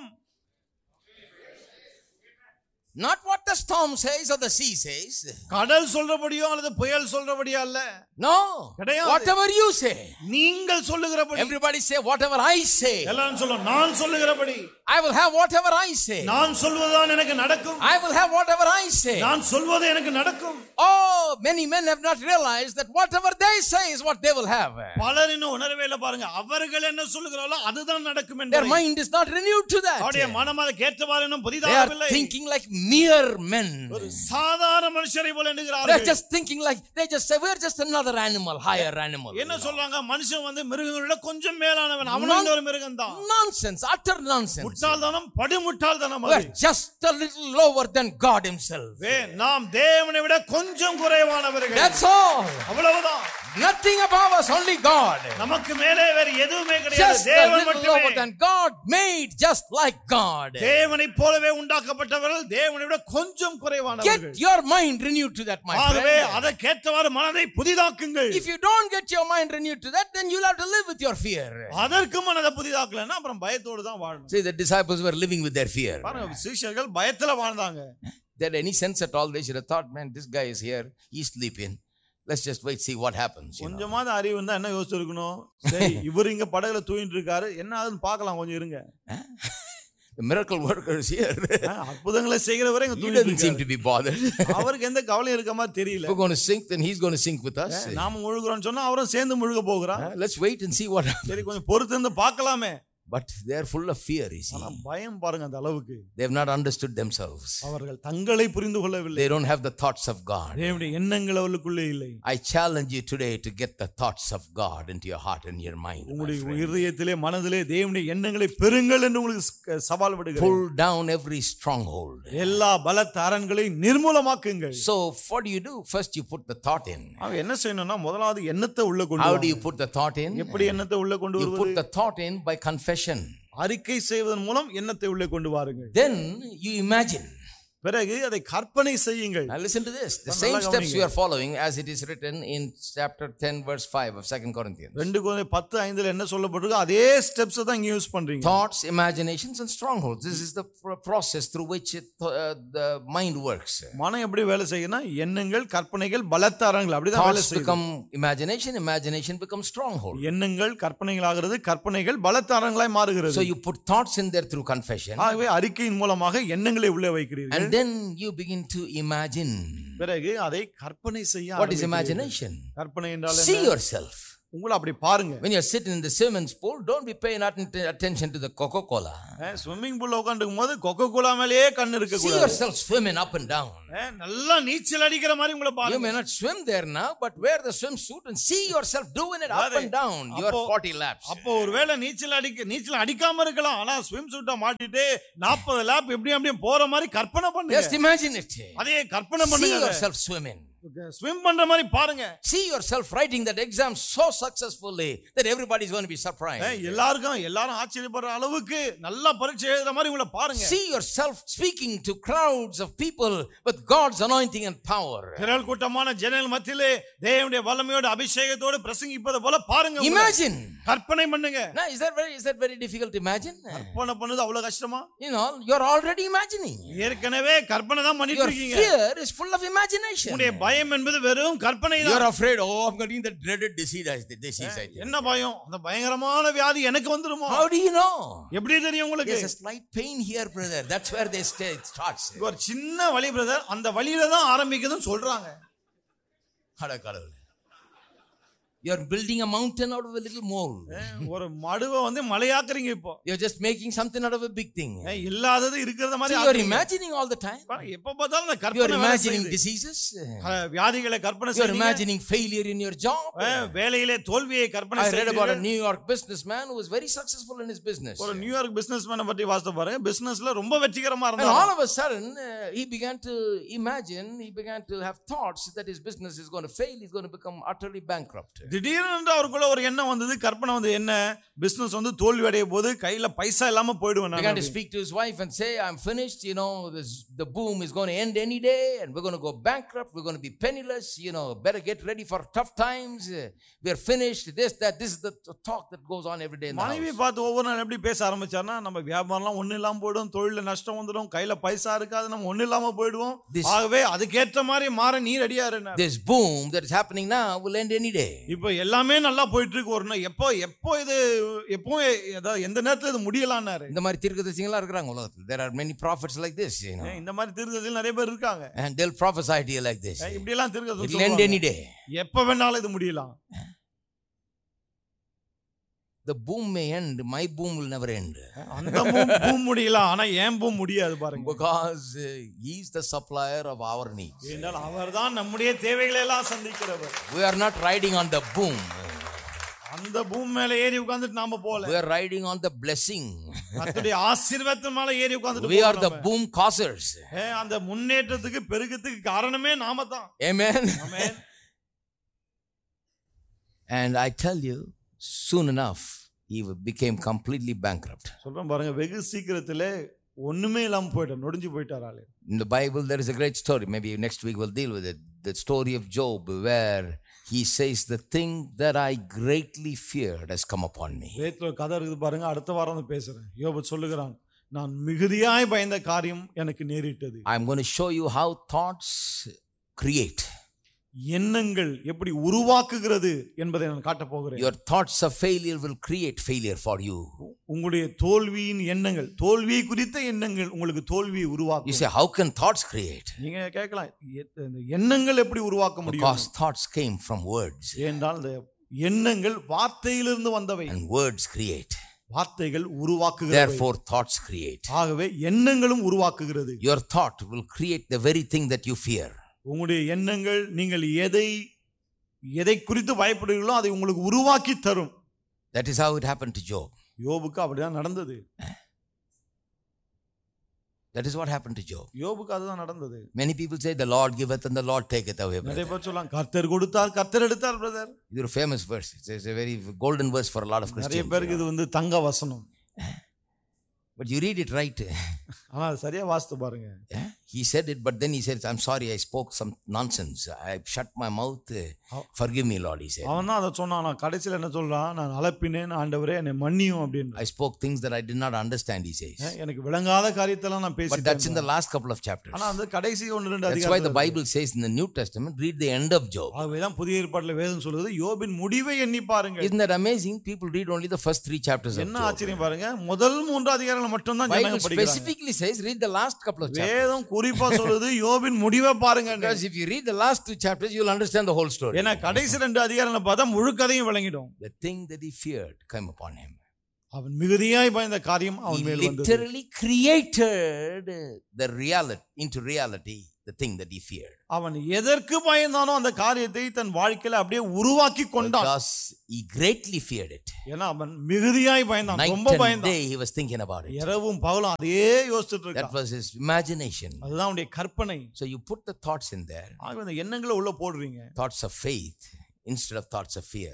Not what the storm says or the sea says. கடல் சொல்றபடியோ அல்லது புயல் சொல்றபடியோ அல்ல. No. கிடையாது. Whatever you say. நீங்கள் சொல்லுகிறபடி. Everybody say whatever I say. எல்லாரும் சொல்லுங்க, நான் சொல்லுகிறபடி. I will have whatever I say. நான் சொல்வதுதான் எனக்கு நடக்கும். I will have whatever I say. நான் சொல்வது எனக்கு நடக்கும். Oh, many men have not realized that whatever they say is what they will have. பலர் இன்னும் உணரவே இல்லை. பாருங்க, அவர்கள் என்ன சொல்லுகிறார்களோ அதுதான் நடக்கும் என்று. Their mind is not renewed to that. அவருடைய மனம் அதை கேட்டவாறு இன்னும் They புதிதாகவில்லை. are thinking like mere men. ஒரு சாதாரண மனுஷரை போல They're எண்ணுகிறார்கள். just thinking like, they just say, we're just another animal, higher animal. என்ன சொல்றாங்க? மனுஷன் வந்து மிருகங்களோட கொஞ்சம் மேலானவன், அவனும் ஒரு மிருகம் தான். Nonsense, utter nonsense. முட்டாள்தனம், படு முட்டாள்தனம் அது. We're just a little lower than God himself. வே, நாம் தேவனை விட கொஞ்சம் குறைவானவர்கள். That's all. அவ்வளவுதான். Nothing above us, only God. நமக்கு மேலே வேற எதுவுமே கிடையாது. Just a தேவன் little lower மட்டுமே. than God, made just like God. தேவனைப் போலவே உண்டாக்கப்பட்டவர்கள், தேவனை விட கொஞ்சம் குறைவானவர்கள். Get your mind renewed to that, my ஆகவே friend. அதை கேட்டவாறு மனதை புதிதாக்குங்கள். If you don't get your mind renewed to that, then you'll have to live with your fear. அதற்கு மனதை புதிதாக்கலன்னா அப்புறம் பயத்தோடு தான் வாழணும். See, the disciples were living with their fear. பாருங்க, சீஷர்கள் பயத்துல வாழ்ந்தாங்க. They had any sense at all, they should have thought, man, this guy is here, he's sleeping. Let's just wait, see what happens. You know? கொஞ்சமாவது அறிவு இருந்தா என்ன யோசிச்சிருக்கணும்? சரி, இவர் இங்க படகுல தூங்கிட்டு இருக்காரு, என்ன ஆகுதுன்னு பார்க்கலாம், கொஞ்சம் இருங்க. The miracle worker is here. அற்புதங்களை செய்கிறவரே இங்க He தூங்கிட்டு doesn't seem இருக்காரு. to be bothered. அவருக்கு எந்த கவலையும் இருக்க மாதிரி தெரியல. If we're going to sink, then he's going to sink with us. நாம முழுகுறோம்னு சொன்னா அவரும் சேர்ந்து முழுக போகிறார். Let's wait and see what happens. சரி, கொஞ்சம் பொறுத்து இருந்து பார்க்கலாமே. But they are full of fear, you see. ஆனா பயம் பாருங்க அந்த அளவுக்கு. They have not understood themselves. அவர்கள் தங்களை புரிந்து கொள்ளவில்லை. They don't have the thoughts of God. தேவனுடைய எண்ணங்கள் அவர்களுக்குள்ளே இல்லை. I challenge you today to get the thoughts of God into your heart and your mind. உங்களுடைய இதயத்திலே மனதிலே தேவனுடைய எண்ணங்களை பெறுங்கள் என்று உங்களுக்கு சவால் விடுகிறேன். Pull down every stronghold. எல்லா பலத்த அரண்களையும் நிர்மூலமாக்குங்கள். So what do you do? First you put the thought in. அவ என்ன செய்யணும்னா முதலாவது எண்ணத்தை உள்ள கொண்டு வா. How do you put the thought in? எப்படி எண்ணத்தை உள்ள கொண்டு வருவது? You put the thought in by confession. அறிக்கை செய்வதன் மூலம் எண்ணத்தை உள்ளே கொண்டு வாருங்கள். Then you imagine. பிறகு அதை கற்பனை செய்யுங்கள். Now listen to this. The same steps we are following as it is written in chapter ten verse five of Second Corinthians. ரெண்டு கொரிந்தியர் பத்து ஐந்துல என்ன சொல்லப்பட்டிருக்கோ அதே ஸ்டெப்ஸ் தான் இங்க யூஸ் பண்றீங்க. Thoughts, imaginations and strongholds. This is the process through which it, uh, the mind works. மனம் எப்படி வேலை செய்யும்னா எண்ணங்கள், கற்பனைகள், பலத்த அரண்கள் அப்படி தான் வேலை செய்யும். Thoughts become imagination, imagination becomes stronghold. எண்ணங்கள் கற்பனைகள் ஆகிறது, கற்பனைகள் பலத்த அரண்களாய் மாறுகிறது. So you put thoughts in there through confession. ஆகவே அறிக்கையின் மூலமாக எண்ணங்களை உள்ளே வைக்கிறீர்கள். And then you begin to imagine. பிறகு அதை கற்பனை செய்ய What is imagination? கற்பனை என்றால் See yourself. உங்களை அப்படி பாருங்க. When you are sitting in the swimming pool, don't be paying attention to the Coca-Cola. Swimming பூல்ல உட்கார்ந்திருக்கும் போது கோகோகோலா மேலேயே கண்ணு இருக்க கூடாது. See yourself swimming up and down. நல்லா நீச்சல் அடிக்கிற மாதிரி உங்களை பாருங்க. You may not swim there now, but wear the swimsuit and see yourself doing it up and down your forty laps. அப்போ ஒருவேளை நீச்சல் அடிக்க நீச்சல் அடிக்காம இருக்கலாம், ஆனா ஸ்விம் சூட்டை மாட்டிட்டு நாற்பது லேப் எப்படி அப்படியே போற மாதிரி கற்பனை பண்ணுங்க. Just imagine it. அதே கற்பனை பண்ணுங்க. See yourself swimming. ஸ்விம் பண்ற மாதிரி பாருங்க. See yourself writing that exam so successfully that everybody is going to be surprised. எல்லாருக்கும் எல்லாரும் ஆச்சரியப்படுற அளவுக்கு நல்லா பரீட்சை எழுதுற மாதிரி உங்களை பாருங்க. See yourself speaking to crowds of people with God's anointing and power. திரள் கூட்டமான ஜனங்கள் மத்தியிலே தேவனுடைய வல்லமையோட அபிஷேகத்தோடு பிரசங்கிப்பது போல பாருங்க. Imagine. கற்பனை பண்ணுங்க. Now is that very is that very difficult to imagine? கற்பனை பண்ணுது அவ்வளவு கஷ்டமா? You know, you are already imagining. ஏற்கனவே கற்பனை தான் பண்ணிட்டு இருக்கீங்க. Your fear is full of imagination. உங்களுடைய பயம் என்பது வெறும் கற்பனை தான். You are afraid, oh I'm getting the dreaded disease disease I think. என்ன பயம்? அந்த பயங்கரமான வியாதி எனக்கு வந்துருமோ? How do you know? எப்படி தெரியும் உங்களுக்கு? There's a slight pain here brother. That's where they stay starts. ஒரு சின்ன வலி பிரதர், அந்த வலியில தான் ஆரம்பிக்குதுன்னு சொல்றாங்க. அட கடவுளே. You are building a mountain out of a little mole. ஒரு மடுவை வந்து மலையாக்குறீங்க இப்போ. You are just making something out of a big thing. இல்லாதது இருக்கிறத மாதிரி you are imagining all the time. எப்ப பார்த்தாலும் அந்த கற்பனை. You are imagining diseases. வியாதிகளை கற்பனை செய்றீங்க. You are imagining failure in your job. வேலையிலே தோல்வியை கற்பனை செய்றீங்க. I read about செய்றீங்க. a New York businessman who was very successful in his business. ஒரு நியூயார்க் பிசினஸ்மேனை பத்தி வாசித்து பாருங்க. பிசினஸ்ல ரொம்ப வெற்றிகரமா இருந்தார். And all of a sudden uh, he began to imagine, he began to have thoughts that his business is going to fail, he's going to become utterly bankrupt. திடீரென்று அவருக்குள்ள ஒரு எண்ணம் வந்தது, கற்பனை வந்து என்ன, பிசினஸ் வந்து தோல்வி அடைய போது கையில பைசா இல்லாம போய்டுவேன் நான். Began to speak to his wife and say I'm finished, you know, this the boom is going to end any day and we're going to go bankrupt, we're going to be penniless, you know, better get ready for tough times, we are finished, this that this is the talk that goes on every day in the house. மனைவி பார்த்து ஒவ்வொரு நாள் எப்படி பேச ஆரம்பிச்சார்னா, நம்ம வியாபாரம்லாம் ஒண்ணு இல்லாம போய்டும், தொழில்ல நஷ்டம் வந்துடும், கையில பைசா இருக்காது, நம்ம ஒண்ணு இல்லாம போய்டுவோம். ஆகவே அதுக்கு ஏற்ற மாதிரி மாற நீ ரெடியா இருங்க. This boom that is happening now will end any day. இப்போ எல்லாமே நல்லா போயிட்டு இருக்கு. ஒரு நாள் எப்போ எப்போ இது எப்போ எந்த நேரத்துல இது முடியலாம்னாரு. இந்த மாதிரி தீர்க்கதரிசிகளா இருக்காங்க உலகத்துல. There are many prophets like this, you know. இந்த மாதிரி தீர்க்கதரிசிகள் நிறைய பேர் இருக்காங்க. And they'll prophesy to you like this. இப்படி எல்லாம் தீர்க்கதரிசி சொல்லுவாங்க. It will end any day. எப்போ வேணாலும் இது முடியலாம். The boom may end, my boom will never end. அந்த boom முடியலாம், ஆனா ஏன் boom முடியாது பாருங்க. Because uh, he is the supplier of our needs. ஏனென்றால் அவர்தான் நம்முடைய தேவைகளை எல்லாம் சந்திக்கிறவர். We are not riding on the boom. அந்த பூமி மேல ஏறி உட்கார்ந்துட்டு நாம போல. We are riding on the blessing. கர்த்தருடைய ஆசீர்வாதத்தின் மேல ஏறி உட்கார்ந்துட்டு We are the boom causers. அந்த முன்னேற்றத்துக்கு பெருக்கத்துக்கு காரணமே நாம தான். Amen. Amen. And I tell you, soon enough he became completely bankrupt. சொல்றேன் பாருங்க, வெகு சீக்கிரத்திலே ஒண்ணுமே இல்லாம போய்ட்டார், நொடிஞ்சு போய்ட்டார் ஆளு. In the Bible there is a great story, maybe next week we'll deal with it, the story of Job, where he says the thing that I greatly feared has come upon me. வேதத்துல கதை இருக்குது பாருங்க, அடுத்த வாரம் வந்து பேசுறேன். யோபு சொல்லுகிறான், நான் மிகுதியாய் பயந்த காரியம் எனக்கு நேரிட்டது. I'm going to show you how thoughts create. எண்ணங்கள் எப்படி உருவாக்குகிறது என்பதை நான் காட்ட போகிறேன். Your thoughts of failure will create failure for you. உங்களுடைய தோல்வியின் எண்ணங்கள், தோல்வி குறித்த எண்ணங்கள் உங்களுக்கு தோல்வியை உருவாக்கும். You say how can thoughts create? நீங்க கேட்கலாம், எண்ணங்கள் எப்படி உருவாக்க முடியும்? Because thoughts came from words. ஏனென்றால் எண்ணங்கள் வார்த்தையிலிருந்து வந்தவை. And words create. வார்த்தைகள் உருவாக்குகிறது. Therefore thoughts create. ஆகவே எண்ணங்களும் உருவாக்குகிறது. Your thought will create the very thing that you fear. உங்களுடைய எண்ணங்கள் நீங்கள் எதை எதை குறித்து பயப்படுகிறீர்களோ அதை உங்களுக்கு உருவாக்கி தரும். That is how it happened to Job. யோபுக்கு அப்படிதான் நடந்தது. That is what happened to Job. யோபுக்கு அதுதான் நடந்தது. Many people say the Lord giveth and the Lord taketh away. நிறைய பேர் சொல்றாங்க கர்த்தர் கொடுத்தார் கர்த்தர் எடுத்தார் பிரதர். இது ஒரு famous verse. It's a very golden verse for a lot of Christians. நிறைய பேருக்கு இது வந்து தங்க வசனம். But you read it right. ஆனா அது சரியா வாசித்து பாருங்க. He said it, but then he said, I'm sorry, I spoke some nonsense. I shut my mouth. Forgive me, Lord, he said. அவன் தான் அதை சொன்னான். நான் கடைசியில் என்ன சொல்றான், நான் அலப்பினேன் ஆண்டவரே என்னை மன்னியும் அப்படின்னு. I spoke things that I did not understand, he says. எனக்கு விளங்காத காரியத்தெல்லாம் நான் பேசிட்டேன். But that's in the last couple of chapters. ஆனா அந்த கடைசி ஒன்று ரெண்டு அதிகாரம். That's why the Bible says in the New Testament, read the end of Job. ஆகவேதான் புதிய ஏற்பாட்டில் வேதம் சொல்லுது யோபின் முடிவை எண்ணி பாருங்க. Isn't that amazing? People read only the first three chapters of Job. என்ன ஆச்சரியம் பாருங்க, முதல் மூன்று அதிகாரங்களை மட்டும் தான் ஜனங்க படிக்கிறாங்க. Bible specifically says read the last couple of chapters. வேதம் குறிப்பா சொல்லுது யோபின் முடிவை பாருங்க. Because if you read the last two chapters you will understand the whole story. ஏன்னா கடைசி ரெண்டு அதிகாரங்களை பார்த்தா முழு கதையும் விளங்கிடும். The thing that he feared came upon him. அவன் மிகுதியாய் பயந்த காரியம் அவன் மேல் வந்தது. He literally created the reality into reality the thing that he feared. அவன் எதற்கு பயந்தானோ அந்த காரியத்தை தன் வாழ்க்கையில அப்படியே உருவாக்கி கொண்டான். Because he greatly feared it. ஏன்னா அவன் மிகுதியாய் பயந்தான், ரொம்ப பயந்தான். Night and day he was thinking about it. இரவும் பகலும் அதையே யோசிச்சிட்டு இருக்கான். That was his imagination. அதுதான் அவனுடைய கற்பனை. So you put the thoughts in there. ஆக அந்த எண்ணங்களை உள்ள போடுறீங்க. Thoughts of faith instead of thoughts of fear.